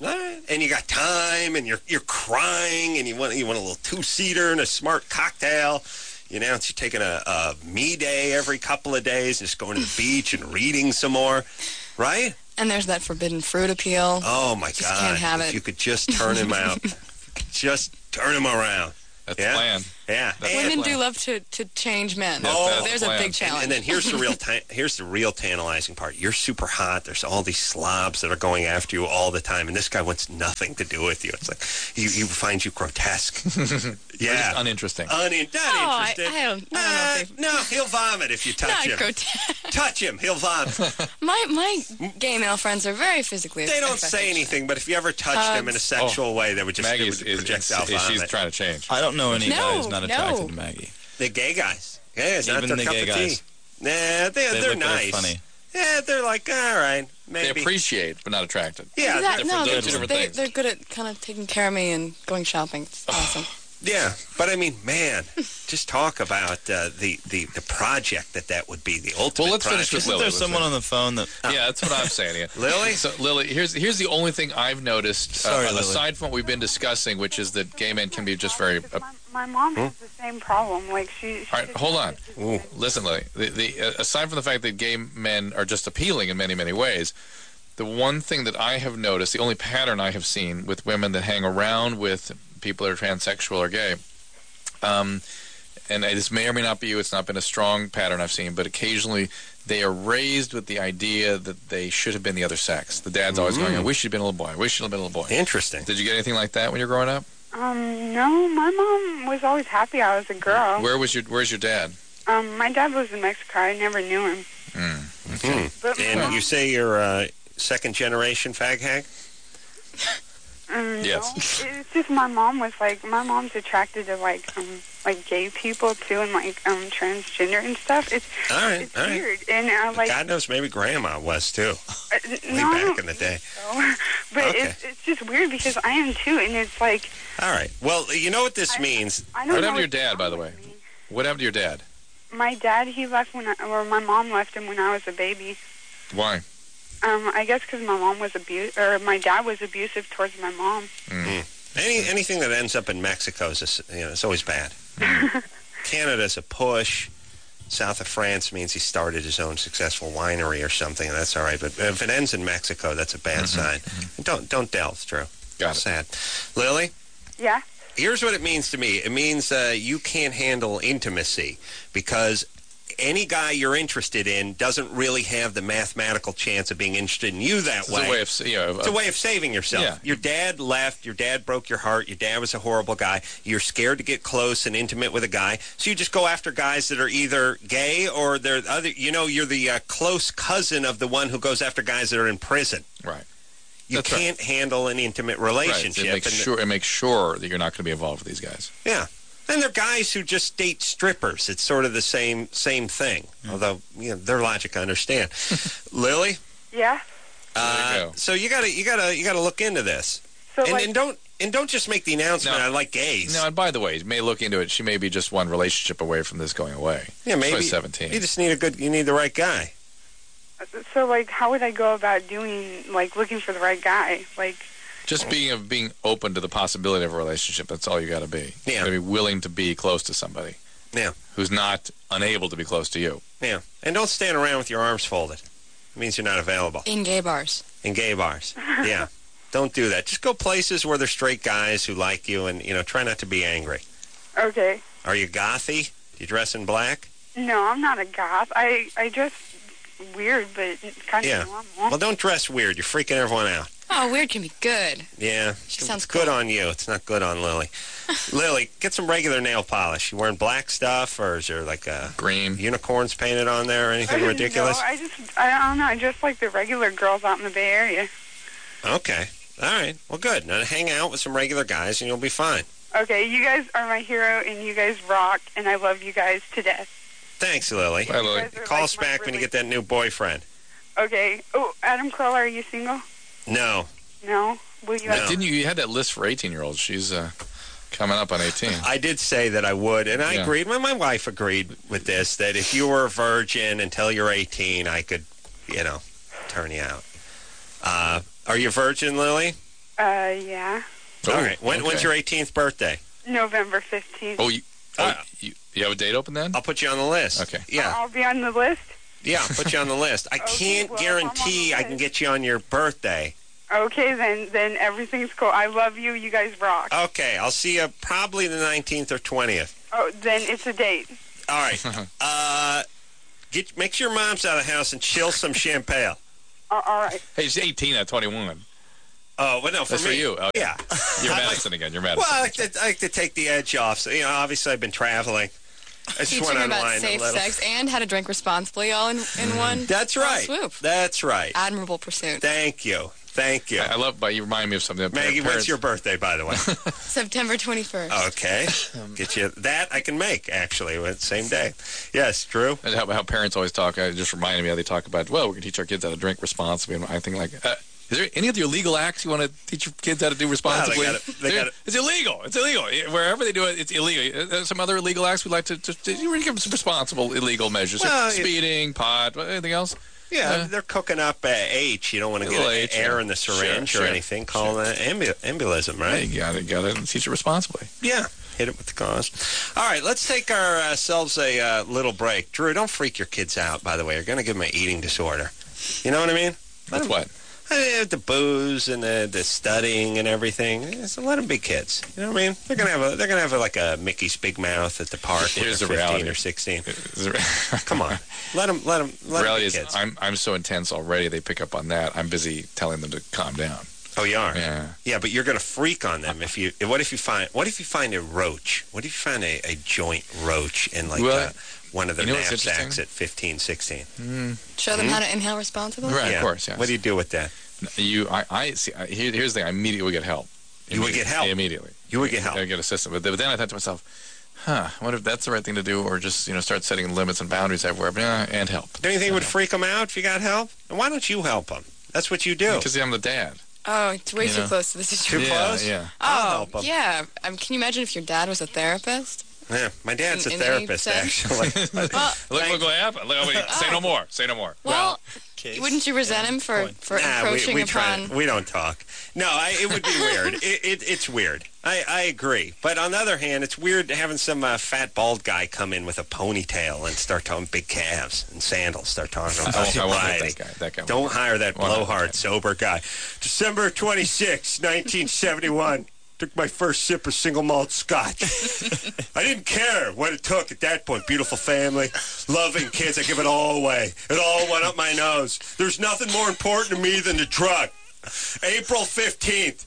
And you got time, and you're crying, and you want a little 2-seater and a smart cocktail. You announce you're taking a me day every couple of days, and just going to the beach and reading some more, right? And there's that forbidden fruit appeal. Oh, my Just God. can't have If it. you could just turn him out. Just turn him around. That's the plan. Yeah. Women do love to change men. Oh, There's a big challenge. And then here's the real tantalizing part. You're super hot. There's all these slobs that are going after you all the time, and this guy wants nothing to do with you. It's like he finds you grotesque. Yeah, Just uninteresting. Not interested. I don't know if No, he'll vomit if you touch Not him. grotesque. Touch him, he'll vomit. My gay male friends are very physically They don't affectionate. say anything, but if you ever touched them in a sexual way, they would just Maggie it would projectile she's vomit. trying to change. I don't know any No, guys not attracted no. to Maggie. The gay guys. Yeah, it's not Even their the cup gay of guys. tea. Nah, They they're look at her nice. funny. Yeah, they're like, all right, They maybe. appreciate, but not attracted. Yeah, Exactly. No, they're they're, different just, things. they're good at kind of taking care of me and going shopping. It's awesome. yeah. But I mean, man, just talk about the project that would be, the ultimate Well, let's finish project. with Isn't Lily. there someone on the phone that... Yeah, that's what I'm saying. Yeah. Lily? So, Lily, here's the only thing I've noticed, Sorry, Lily. aside from what we've been discussing, which is that gay men can be just very... My mom has the same problem. Like she All right, hold on. Ooh. Listen, Lily. Aside from the fact that gay men are just appealing in many, many ways, the one thing that I have noticed, the only pattern I have seen with women that hang around with people that are transsexual or gay, and this may or may not be you, it's not been a strong pattern I've seen, but occasionally they are raised with the idea that they should have been the other sex. The dad's always going, I wish you'd been a little boy. I wish you'd been a little boy. Interesting. Did you get anything like that when you were growing up? No, my mom was always happy I was a girl. Where's your dad? My dad lives in Mexico. I never knew him. But my And mom- you say you're second generation fag hag? Yes. No, it's just my mom was like, my mom's attracted to like gay people too, and like transgender and stuff. It's All right, it's all right. weird, and like God knows, maybe Grandma was too. Way no, I back don't in the day. think so. But Okay. it's just weird because I am too, and it's like All right. Well, you know what this means. I don't What know happened to your what's dad, wrong by the with way? me. What happened to your dad? My dad, he left or my mom left him when I was a baby. Why? I guess because my mom was my dad was abusive towards my mom. Anything that ends up in Mexico is, it's always bad. Canada's a push. South of France means he started his own successful winery or something, and that's all right. But if it ends in Mexico, that's a bad sign. Don't delve, Drew. Got it. Sad. Lily, Yeah. here's what it means to me. It means you can't handle intimacy because any guy you're interested in doesn't really have the mathematical chance of being interested in you that It's way. a way of, It's a way of saving yourself. Yeah. Your dad left. Your dad broke your heart. Your dad was a horrible guy. You're scared to get close and intimate with a guy, so you just go after guys that are either gay or they're other. You're the close cousin of the one who goes after guys that are in prison. Right. You That's right. can't handle an intimate Right. relationship. It makes sure that you're not going to be involved with these guys. Yeah. And they're guys who just date strippers. It's sort of the same thing. Although, their logic I understand. Lily, Yeah. There you go. so you gotta look into this. So And don't just make the announcement, No. I like gays. No, and by the way, you may look into it. She may be just one relationship away from this going away. Yeah, She's maybe. only 17. You just need you need the right guy. So, like, how would I go about looking for the right guy? Like, Just being open to the possibility of a relationship. That's all you got to be. Yeah. You got to be willing to be close to somebody. Yeah. Who's not unable to be close to you. Yeah. And don't stand around with your arms folded. It means you're not available. In gay bars. In gay bars. Yeah. Don't do that. Just go places where there's straight guys who like you and, try not to be angry. okay. Are you gothy? Do you dress in black? No, I'm not a goth. I dress weird, but kind of Yeah. normal. Well, don't dress weird. You're freaking everyone out. Oh, weird can be good. Yeah. She sounds It's good cool. on you. It's not good on Lily. Lily, get some regular nail polish. You wearing black stuff, or is there like Green. unicorns painted on there or anything ridiculous? No, I don't know. I just like the regular girls out in the Bay Area. Okay. All right. Well, good. Now hang out with some regular guys and you'll be fine. Okay, you guys are my hero, and you guys rock, and I love you guys to death. Thanks, Lily. Bye, Lily. You guys are Call like us my back when you really- get that new boyfriend. Okay. Oh, Adam Carolla, are you single? No. No. Will you? No. Didn't you had that list for 18-year-olds? She's coming up on 18. I did say that I would, and I Yeah. agreed. My wife agreed with this, that if you were a virgin until you're 18, I could, turn you out. Are you a virgin, Lily? Yeah. All right. okay. When's your 18th birthday? November 15th. Oh, you You have a date open then? I'll put you on the list. Okay. Yeah. I'll be on the list. Yeah, I'll put you on the list. I can't well, if I'm on the guarantee I can list. get you on your birthday. Okay, then everything's cool. I love you. You guys rock. Okay, I'll see you probably the 19th or 20th. Oh, then it's a date. All right. Make sure your mom's out of the house and chill some champagne. All right. Hey, she's 18 at 21. Oh, well, no, for That's me. for you. Okay. Yeah. You're Madison again. You're Madison. Well, I like to take the edge off. So, obviously I've been traveling. I just Teaching want to about unwind a safe little. sex and how to drink responsibly all in one. That's fell right. swoop. That's right. Admirable pursuit. Thank you. Thank you. I love, but you remind me of something. Maggie, Parents- what's your birthday, by the way? September 21st. Okay. Get you that I can make, actually, with same day. Yes, Drew? And how parents always talk. It just reminded me how they talk about, well, we're going to teach our kids how to drink responsibly. And I think, like, is there any of your legal acts you want to teach your kids how to do responsibly? they got it. It's illegal. It's illegal. Wherever they do it, it's illegal. Some other illegal acts we'd like to give them some responsible illegal measures. Well, Speeding, pot, anything else? Yeah, they're cooking up H. You don't want to get H, air yeah. in the syringe Sure, or anything. Call it embolism, right? You got to teach it responsibly. Yeah, hit it with the cause. All right, let's take ourselves a little break. Drew, don't freak your kids out, by the way. You're going to give them an eating disorder. You know what I mean? That's what? The booze and the studying and everything. So let them be kids. You know what I mean? They're gonna have like a Mickey's Big Mouth at the park. Here's when the they're 15 reality. or 16. Come on, let them Reality be is, kids. I'm so intense already. They pick up on that. I'm busy telling them to calm down. Oh, you are? Yeah. But you're gonna freak on them if you. What if you find a roach? What if you find a joint roach in like one of their what's knapsacks interesting? at 15, 16? Show them how to inhale responsibly? Right, Yeah. of course, yes. What do you do with that? I see. Here's the thing. I immediately get help. You would get help? Immediately. You would get help. I get assistance. But then I thought to myself, I wonder if that's the right thing to do, or just start setting limits and boundaries everywhere. But and help. Do you think it would freak them out if you got help? And why don't you help them? That's what you do. Because I'm the dad. Oh, it's way too close to the situation. Too close? Yeah. I'll help 'em. Yeah. Can you imagine if your dad was a therapist? Yeah, my dad's a In therapist, any sense. actually. Well, Look what happened. Say no more. Say no more. well, wouldn't you resent him for encroaching we upon... we don't talk. No, it would be weird. It's weird. I agree. But on the other hand, it's weird having some fat, bald guy come in with a ponytail and start talking big calves and sandals, start talking about I won't sobriety. hit that guy. Don't hire that Why not? blowhard, sober guy. December 26, 1971. Took my first sip of single malt scotch. I didn't care what it took at that point. Beautiful family, loving kids. I give it all away. It all went up my nose. There's nothing more important to me than the drug. April 15th,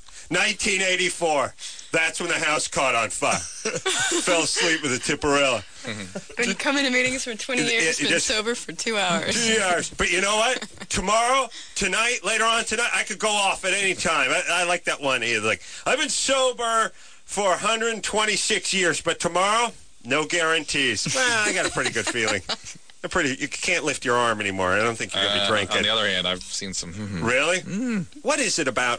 1984. That's when the house caught on fire. Fell asleep with a Tipperella. Been coming to meetings for 20 years, been sober for 2 hours. 2 hours. But you know what? Tomorrow, tonight, later on tonight, I could go off at any time. I like that one. Like, I've been sober for 126 years, but tomorrow, no guarantees. Well, I got a pretty good feeling. You can't lift your arm anymore. I don't think you're going to be drinking. On the other hand, I've seen some... Really? What is it about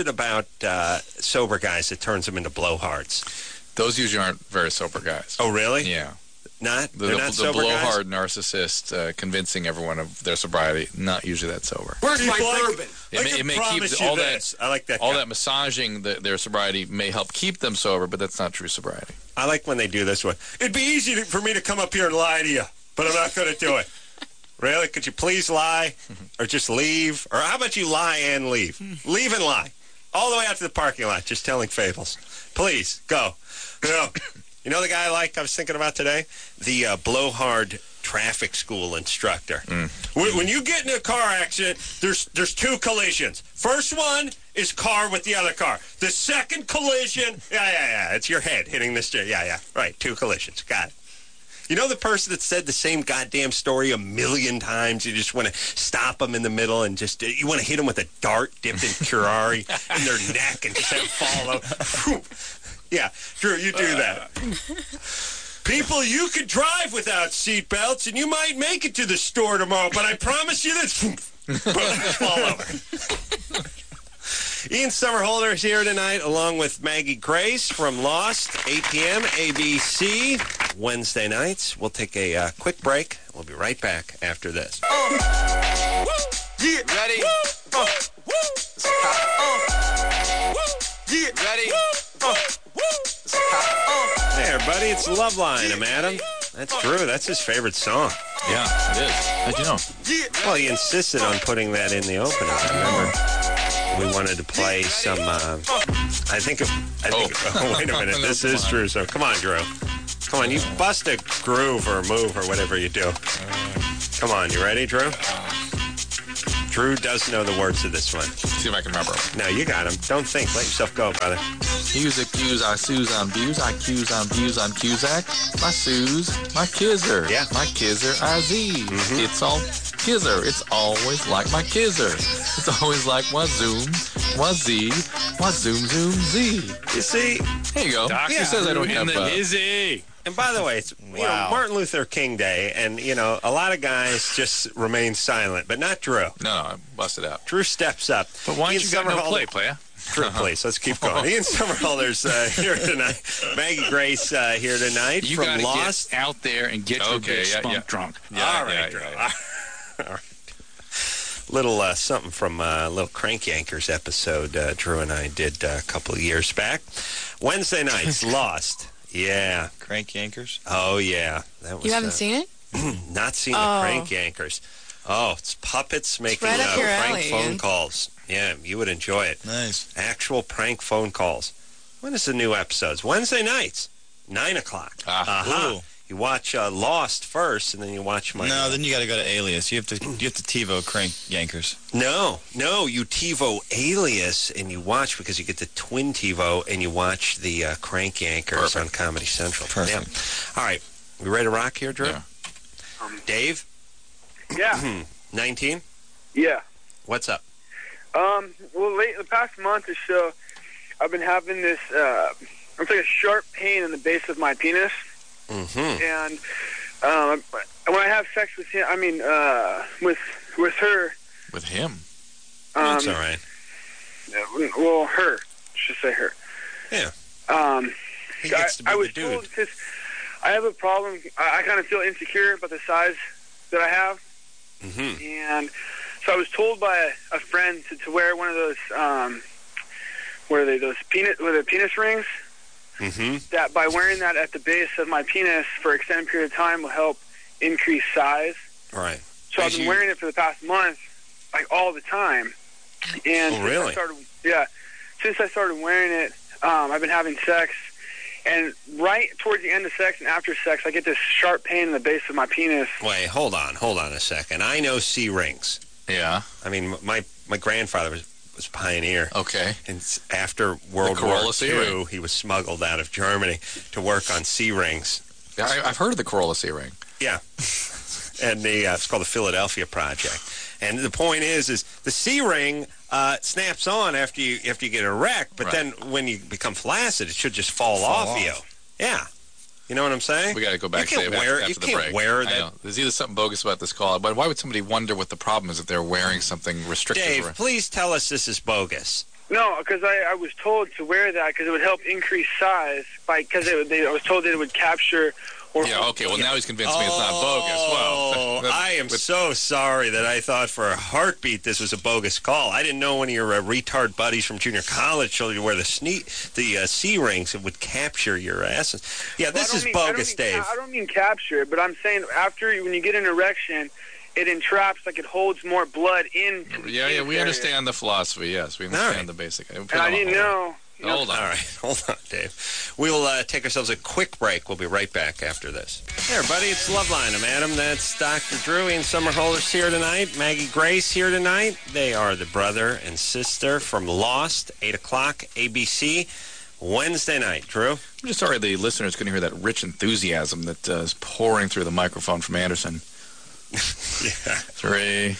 sober guys that turns them into blowhards? Those usually aren't very sober guys. Oh, really? Yeah. They're not the sober guys? blowhard narcissist convincing everyone of their sobriety, not usually that sober. Where's my bourbon? It may keep all that. I like that. All that massaging their sobriety may help keep them sober, but that's not true sobriety. I like when they do this one. It'd be easy for me to come up here and lie to you, but I'm not going to do it. Really? Could you please lie, or just leave, or how about you lie and leave? Leave and lie, all the way out to the parking lot, just telling fables. Please go. You know the guy I was thinking about today? The blowhard traffic school instructor. When you get in a car accident, there's two collisions. First one is car with the other car. The second collision, it's your head hitting the steering. Right, two collisions. Got it. You know the person that said the same goddamn story 1,000,000 times? You just want to stop them in the middle and you want to hit them with a dart dipped in curare in their neck and just have them fall over. Yeah, Drew, you do that. People, you could drive without seatbelts, and you might make it to the store tomorrow, but I promise you this. Fall over. Ian Somerhalder is here tonight, along with Maggie Grace from Lost, 8 p.m., ABC, Wednesday nights. We'll take a quick break. We'll be right back after this. Yeah. Ready? Yeah. Ready? Hey, everybody. everybody. It's Loveline. I'm Adam. That's Drew. That's his favorite song. Yeah, it is. How'd you know? Well, he insisted on putting that in the opener. Remember, we wanted to play some. I think. Oh, wait a minute. This is Drew. So come on, Drew. Come on, you bust a groove or a move or whatever you do. Come on, you ready, Drew? Drew does know the words to this one. See if I can remember. No, you got him. Don't think. Let yourself go, brother. Hughes accuse, I sues on views, I cues on views on Cusack. My sues, my kizzer. Yeah. My kizzer, I Z's. It's all kizzer. It's always like my kizzer. It's always like my zoom, my Z, my zoom, zoom, Z. You see? There you go. Doc, He says I don't have hizzy. And by the way, it's Martin Luther King Day, and, a lot of guys just remain silent, but not Drew. No, I busted out. Drew steps up. But why don't you got no play, Summerhalder- player? Drew, please, let's keep going. Ian Summerhalder's here tonight. Maggie Grace here tonight You from gotta Lost. get out there and get your bitch spunk drunk. All right, Drew. All right. Little something from a little Crank Yankers episode Drew and I did a couple of years back. Wednesday nights, Lost. Yeah. Crank Yankers? Oh, yeah. That was, You haven't seen it? Not seen the Crank Yankers. Oh, it's puppets making right up your prank alley, phone Ian. calls. Yeah, you would enjoy it. Nice. Actual prank phone calls. When is the new episodes? Wednesday nights, 9 o'clock. Cool. You watch Lost first, and then you watch my... No, then you got to go to Alias. You have to TiVo Crank Yankers. No, you TiVo Alias, and you watch, because you get the twin TiVo, and you watch the Crank Yankers on Comedy Central. Perfect. Yeah. All right. We ready to rock here, Drew? Yeah. Dave? Yeah. 19? Yeah. What's up? Well, the past month or so, I've been having this, it's like a sharp pain in the base of my penis. And when I have sex with him, with her. With him? That's all right. Well, her. I should say her. Yeah. He I, gets to be I the was dude. told because I have a problem. I kind of feel insecure about the size that I have. And so I was told by a friend to wear one of those, what are they, those penis rings? That by wearing that at the base of my penis for an extended period of time will help increase size. Right. So I've been wearing it for the past month, like all the time. And really? Since I started wearing it, I've been having sex. And right towards the end of sex and after sex, I get this sharp pain in the base of my penis. Wait, hold on a second. I know C-rings. Yeah. I mean, my grandfather was a pioneer. Okay. And after World War II, C-ring. he was smuggled out of Germany to work on C-rings. Yeah, I've heard of the Corolla C-ring. Yeah. And it's called the Philadelphia Project. And the point is the C-ring snaps on after you get erect, but then when you become flaccid, it should just fall off you. Yeah. You know what I'm saying? We got to go back to after the break. Wear that. I know. There's either something bogus about this call, but why would somebody wonder what the problem is if they're wearing something restrictive? Dave, please tell us this is bogus. No, because I was told to wear that because it would help increase size. I was told that it would capture. Yeah, okay, well, now he's convinced me it's not bogus. Well, I am so sorry that I thought for a heartbeat this was a bogus call. I didn't know one of your retard buddies from junior college told you to wear the C-rings that would capture your asses. Yeah, this is bogus, Dave. I don't mean capture, but I'm saying when you get an erection, it entraps, like it holds more blood in. Yeah, we understand the philosophy, yes. We understand the basic. And I didn't know. Hold on. All right, hold on, Dave. We'll take ourselves a quick break. We'll be right back after this. Hey, everybody, it's Loveline. I'm Adam. That's Dr. Drew. Ian Summerhalder's here tonight. Maggie Grace here tonight. They are the brother and sister from Lost, 8 o'clock, ABC, Wednesday night. Drew? I'm just sorry the listeners couldn't hear that rich enthusiasm that is pouring through the microphone from Anderson. Yeah. 3,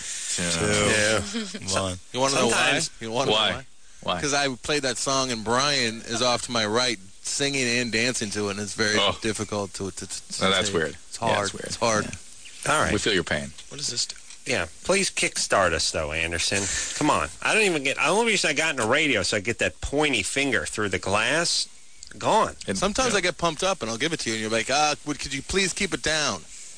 2, 1. You want to know why? You want to know why? Why? Because I played that song, and Brian is off to my right, singing and dancing to it, and it's very difficult to no, that's say. weird. It's hard. Yeah, it's weird. It's hard. Yeah. All right. We feel your pain. What does this do? Yeah, please kickstart us, though, Anderson. Come on. I don't even get... The only reason I got into radio so I get that pointy finger through the glass, gone. And sometimes I get pumped up, and I'll give it to you, and you're like, could you please keep it down?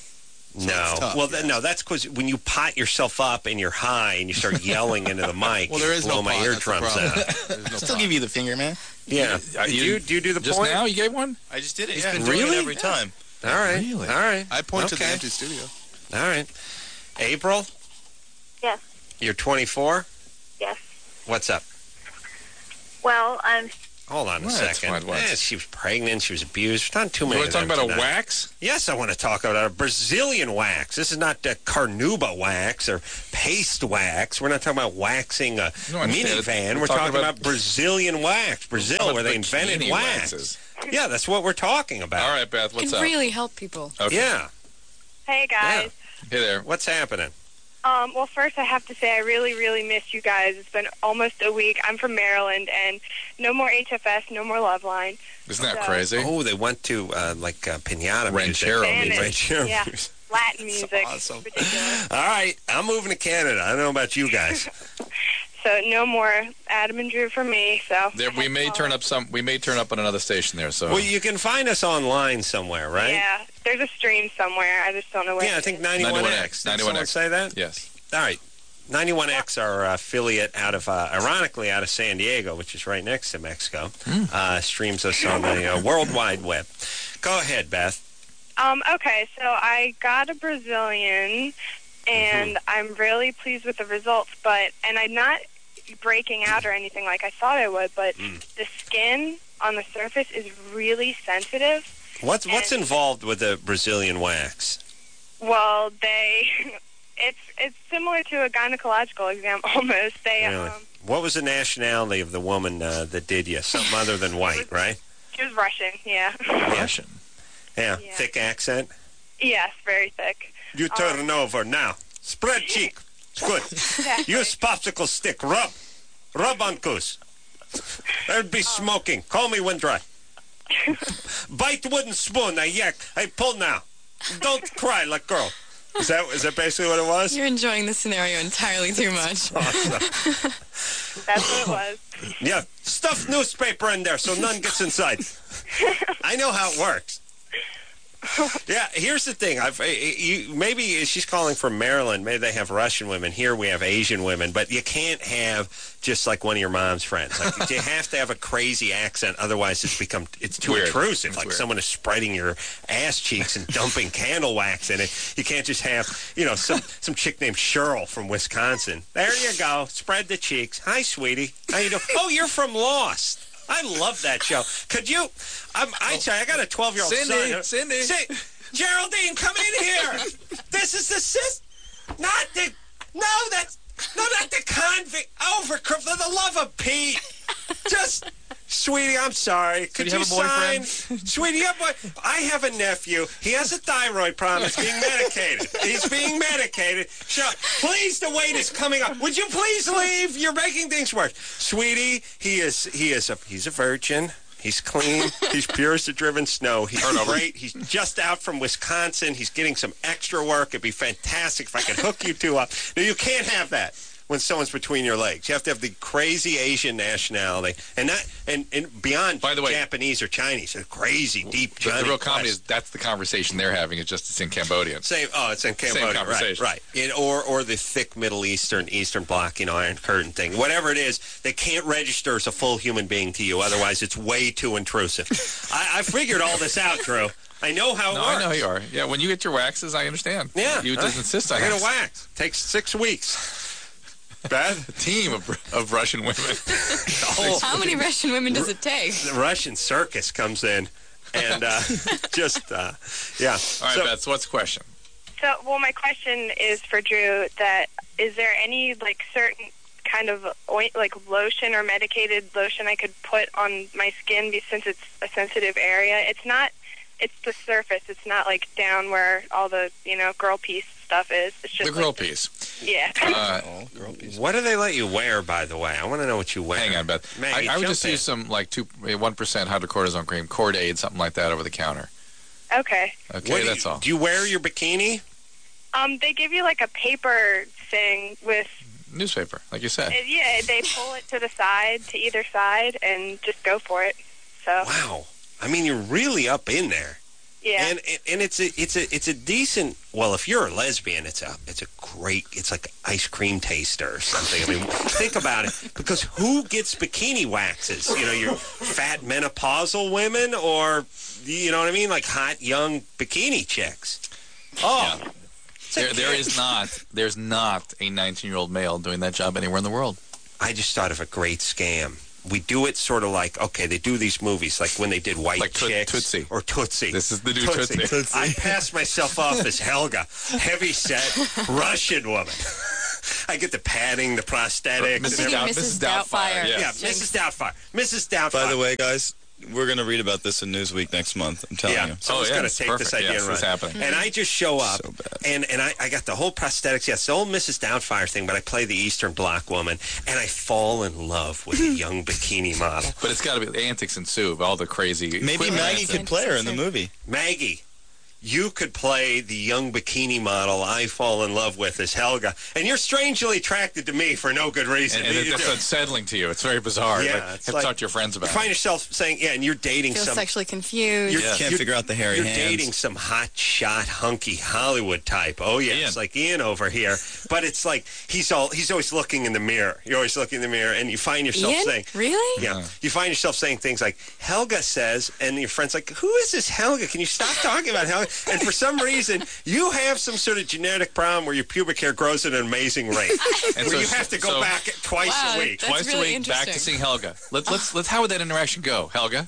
No. Tough, Well, no, that's because when you pot yourself up and you're high and you start yelling into the mic, well, there is blow no my pot, eardrums out. No Still give you the finger, man. Yeah. Do you do the just point? now? You gave one? I just did it. He's Yeah. been doing Really? it every time. All right. Really? All right. I point to the Okay. empty studio. All right. April, Yes. you're 24. Yes. What's up? Well, I'm. Hold on a What? second. What? She was pregnant. She was abused. There's not too You many want of to talk them about a tonight. wax? Yes, I want to talk about a Brazilian wax. This is not Carnauba wax or paste wax. We're not talking about waxing a No, I understand. minivan. We're We're talking talking about about- Brazilian wax. Brazil, About where they invented bikini wax. waxes. Yeah, that's what we're talking about. All right, Beth, It what's can up? really help people. Okay. Yeah. Hey, guys. Hey there. What's happening? Well, first I have to say I really, really miss you guys. It's been almost a week. I'm from Maryland, and no more HFS, no more Loveline. Isn't that So- crazy? Oh, they went to pinata Ranchero music. music. Ranchero Yeah. music. Latin music. awesome. Ridiculous. All right, I'm moving to Canada. I don't know about you guys. So no more Adam and Drew for me. So There, we may turn up on another station there. So Well, you can find us online somewhere, right? Yeah, there's a stream somewhere. I just don't know where. Yeah, I think 91X. Did someone say that? Yes. All right. 91X, our affiliate out of, ironically, out of San Diego, which is right next to Mexico, streams us on the World Wide Web. Go ahead, Beth. Okay, so I got a Brazilian, and I'm really pleased with the results. And I'm not breaking out or anything like I thought I would, but the skin on the surface is really sensitive. What's involved with the Brazilian wax? Well, it's similar to a gynecological exam almost. They Really? What was the nationality of the woman that did you? Something other than white, right? She was Russian, yeah. Russian. Yeah. Yeah. Thick accent. Yes, very thick. You turn over now. Spread cheek. Good. Use popsicle stick. Rub. Rub on goose. There'd be smoking. Call me when dry. Bite wooden spoon. I yak. I pull now. Don't cry like girl. Is that basically what it was? You're enjoying the scenario entirely too much. Awesome. That's what it was. Yeah. Stuff newspaper in there so none gets inside. I know how it works. Yeah, here's the thing. Maybe she's calling from Maryland. Maybe they have Russian women. Here we have Asian women. But you can't have just like one of your mom's friends. Like, you have to have a crazy accent. Otherwise, it's too Weird. intrusive. It's like weird. someone is spreading your ass cheeks and dumping candle wax in it. You can't just have, some chick named Cheryl from Wisconsin. There you go. Spread the cheeks. Hi, sweetie. How you doing? Oh, you're from Lost. I love that show. Could you? I got a 12-year-old son. Cindy. Geraldine, come in here. This is the sis. Not the convict. Oh, for the love of Pete. Just, sweetie, I'm sorry. Could you you have a boyfriend? sign? Sweetie, I have a nephew. He has a thyroid problem. He's being medicated. He's being medicated. Please, the wait is coming up. Would you please leave? You're making things worse. Sweetie, he's a virgin. He's clean. He's pure as the driven snow. He's great. He's just out from Wisconsin. He's getting some extra work. It'd be fantastic if I could hook you two up. No, you can't have that when someone's between your legs. You have to have the crazy Asian nationality, and beyond By the way, Japanese or Chinese, a crazy deep. The real comedy is that's the conversation they're having. It's just it's in Cambodian. It's in Cambodia, conversation. right? Or the thick Middle Eastern Bloc, Iron Curtain thing, whatever it is. They can't register as a full human being to you, otherwise it's way too intrusive. I figured all this out, Drew. I know how it works. I know you are. Yeah, when you get your waxes, I understand. Yeah, you just insist on I it. get a wax. Takes 6 weeks. Beth? A team of Russian women. How many Russian women does it take? The Russian circus comes in and yeah. All right, Beth, so what's the question? So, my question is for Drew. Is there any certain kind of lotion or medicated lotion I could put on my skin since it's a sensitive area? It's the surface. It's not down where all the girl piece stuff is. It's just the girl piece. Yeah. Girl piece. What do they let you wear, by the way? I want to know what you wear. Hang on, Beth. Maggie, I would jump just in. use some 1% hydrocortisone cream, Cordaid, something like that over the counter. Okay. Okay, that's all. Do you wear your bikini? They give you a paper thing with. Newspaper, like you said. Yeah, they pull it to the side, to either side, and just go for it. So. Wow. I mean, you're really up in there. Yeah. And it's a decent. Well, if you're a lesbian, it's like ice cream taster or something. I mean, think about it. Because who gets bikini waxes? You know, your fat menopausal women, or you know what I mean, like hot young bikini chicks. Oh, yeah. There's not a 19-year-old male doing that job anywhere in the world. I just thought of a great scam. We do it sort of like, okay, they do these movies, like when they did White Chicks. Tootsie. Or Tootsie. This is the new Tootsie. I passed myself off as Helga, heavy-set Russian woman. I get the padding, the prosthetics. Mrs. Doubtfire. Yeah, Mrs. Doubtfire. Mrs. Doubtfire. By the way, guys, we're going to read about this in Newsweek next month. I'm telling you. Someone's going to take this idea and run. It's happening. And I just show up, So bad. and I got the whole prosthetics. Yes, the old Mrs. Doubtfire thing, but I play the Eastern Bloc woman, and I fall in love with a young bikini model. But it's got to be antics ensue, all the crazy. Maybe Maggie could play her in the movie. Maggie, you could play the young bikini model I fall in love with as Helga, and you're strangely attracted to me for no good reason. And that's unsettling to you. It's very bizarre. Yeah, Like, it's have to talk to your friends about You find yourself saying, and you're dating Feel some... sexually confused. Can't figure out the hairy You're hands. dating some hot shot, hunky Hollywood type. Oh, yeah, Ian. it's like Ian over here. But it's like he's always looking in the mirror. You're always looking in the mirror, and you find yourself Ian? saying... Really? Yeah. You find yourself saying things like, Helga says, and your friend's like, who is this Helga? Can you stop talking about Helga? And for some reason, you have some sort of genetic problem where your pubic hair grows at an amazing rate. And where so- you have to go so- back twice a week. That's Twice really a week, back to interesting. seeing Helga. Let's. How would that interaction go, Helga?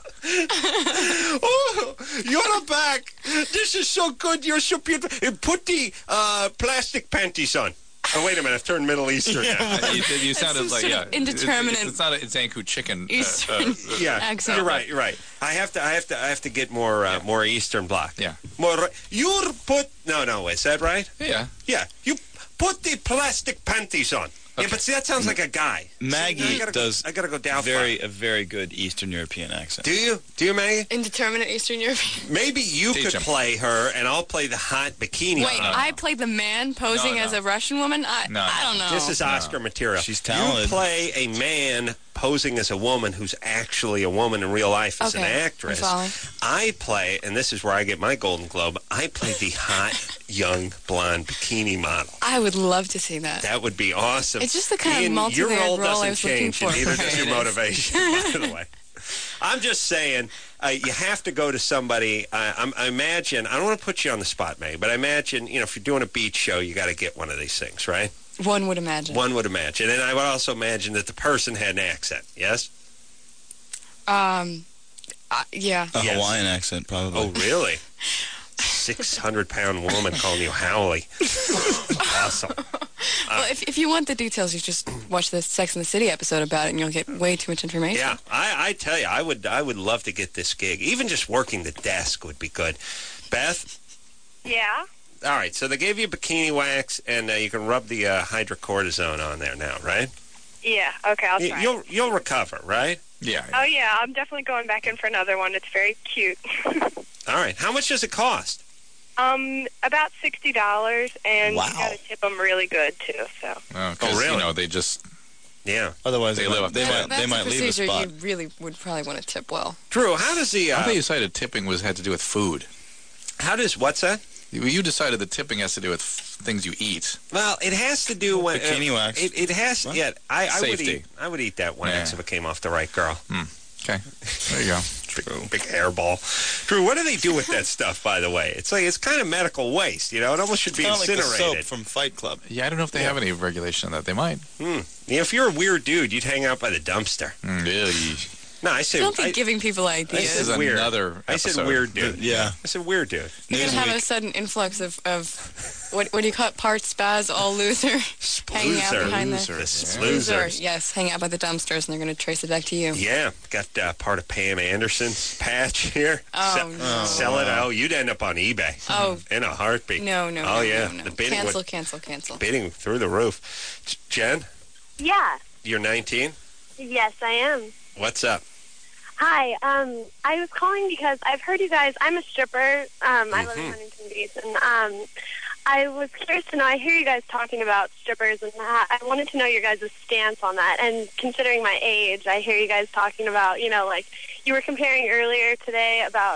Oh, you're back. This is so good. You're so beautiful. Put the plastic panties on. Oh, wait a minute. I've turned Middle Eastern now. You sounded some like, sort yeah. of indeterminate It's not a Zanku chicken. Eastern Yeah, accent. you're right. You're right. I have to get more Eastern Bloc. Yeah. More. You put no. Is that right? Yeah. Yeah. You put the plastic panties on. Yeah, but see, that sounds like a guy. Maggie I gotta go down. a very good Eastern European accent. Do you, Maggie? Indeterminate Eastern European. Maybe you Teach could him. play her, and I'll play the hot bikini. Wait, I played the man posing No. as a Russian woman? I don't know. This is Oscar material. She's talented. You play a man posing as a woman who's actually a woman in real life as an Okay, actress. I'm following. I play, and this is where I get my Golden Globe, I play the hot, young, blonde bikini model. I would love to see that. That would be awesome. It's just the kind of Ian, your multi-layered role role I doesn't was looking change, for. and neither does your It is. motivation, by the way. I'm just saying, you have to go to somebody. I imagine, I don't want to put you on the spot, May, but I imagine, if you're doing a beach show, you got to get one of these things, right? One would imagine. One would imagine. And I would also imagine that the person had an accent, yes? Yeah. A Yes. Hawaiian accent, probably. Oh, really? 600-pound woman calling you Howley. Awesome. Well, if you want the details, you just watch the Sex and the City episode about it, and you'll get way too much information. Yeah, I tell you, I would love to get this gig. Even just working the desk would be good. Beth? Yeah. All right, so they gave you bikini wax, and you can rub the hydrocortisone on there now, right? Yeah. Okay, I'll try. You'll recover, right? Yeah. Oh, yeah, I'm definitely going back in for another one. It's very cute. All right. How much does it cost? About $60, and Wow. you got to tip them really good, too, so. Oh, really? They just... Yeah. Otherwise, They they, live might, up they, there. might, That's they might a leave a procedure spot. you really would probably want to tip well. Drew, how does the... I thought you decided tipping had to do with food. how does... What's that? You decided that tipping has to do with things you eat. Well, it has to do with... Bikini wax. It has... What? Yeah, I would Safety. eat... I would eat that wax Yeah. if it came off the right girl. Okay. There you go. Big hairball. Drew, what do they do with that stuff, by the way? It's kind of medical waste, It almost should be Kind of like the incinerated. soap from Fight Club. Yeah, I don't know if they have any regulation on that. They might. If you're a weird dude, you'd hang out by the dumpster. Really? No, I said... Don't be giving people ideas. This is said weird. another I said episode. weird dude. Yeah. I said weird dude. You're going to have a sudden influx of what do you call it? Part spaz, all loser. Hanging out Sploozer. behind The the... sploozers. Yes, hanging out by the dumpsters, and they're going to trace it back to you. Yeah, got part of Pam Anderson's patch here. Oh, no. Sell it. Oh, you'd end up on eBay. Oh. In a heartbeat. No. Oh, yeah. No. The bidding Cancel. bidding through the roof. Jen, Yeah. you're 19. Yes, I am. What's up? Hi. I was calling because I've heard you guys. I'm a stripper. I live in Huntington Beach, and I was curious to know, I hear you guys talking about strippers, and I wanted to know your guys' stance on that. And considering my age, I hear you guys talking about, like, you were comparing earlier tonight about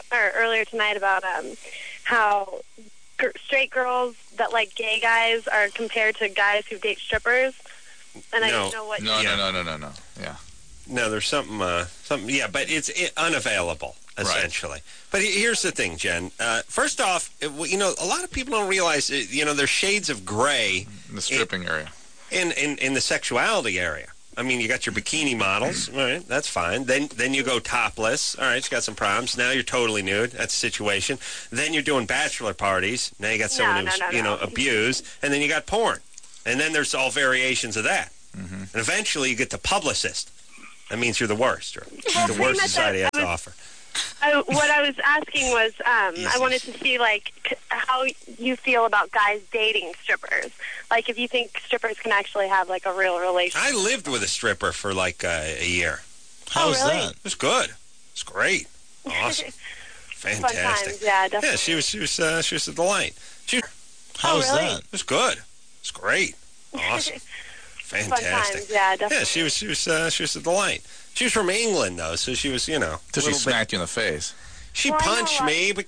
how straight girls that like gay guys are compared to guys who date strippers. And I didn't know what... No. Yeah. No, there's something, but it's unavailable, essentially. Right. But here's the thing, Jen. First off, a lot of people don't realize, there's shades of gray... In the stripping area. In the sexuality area. I mean, you got your bikini models. All right, that's fine. Then you go topless. All right, you got some problems. Now you're totally nude. That's a situation. Then you're doing bachelor parties. Now you got someone who's, abused. And then you got porn. And then there's all variations of that. Mm-hmm. And eventually you get to publicist. That means you're the worst, or the worst society has to offer. What I was asking was, I wanted to see, how you feel about guys dating strippers. Like, if you think strippers can actually have, a real relationship. I lived with a stripper for, a year. How was that? It was good. It's great. Awesome. Fantastic. Fun times. Yeah, definitely. Yeah, she was a delight. How was that? It was good. It's great. Awesome. Fantastic. Fun times. Yeah, definitely. Yeah, she was a delight. She was from England, though, so she was, So she smacked you in the face. She punched me, but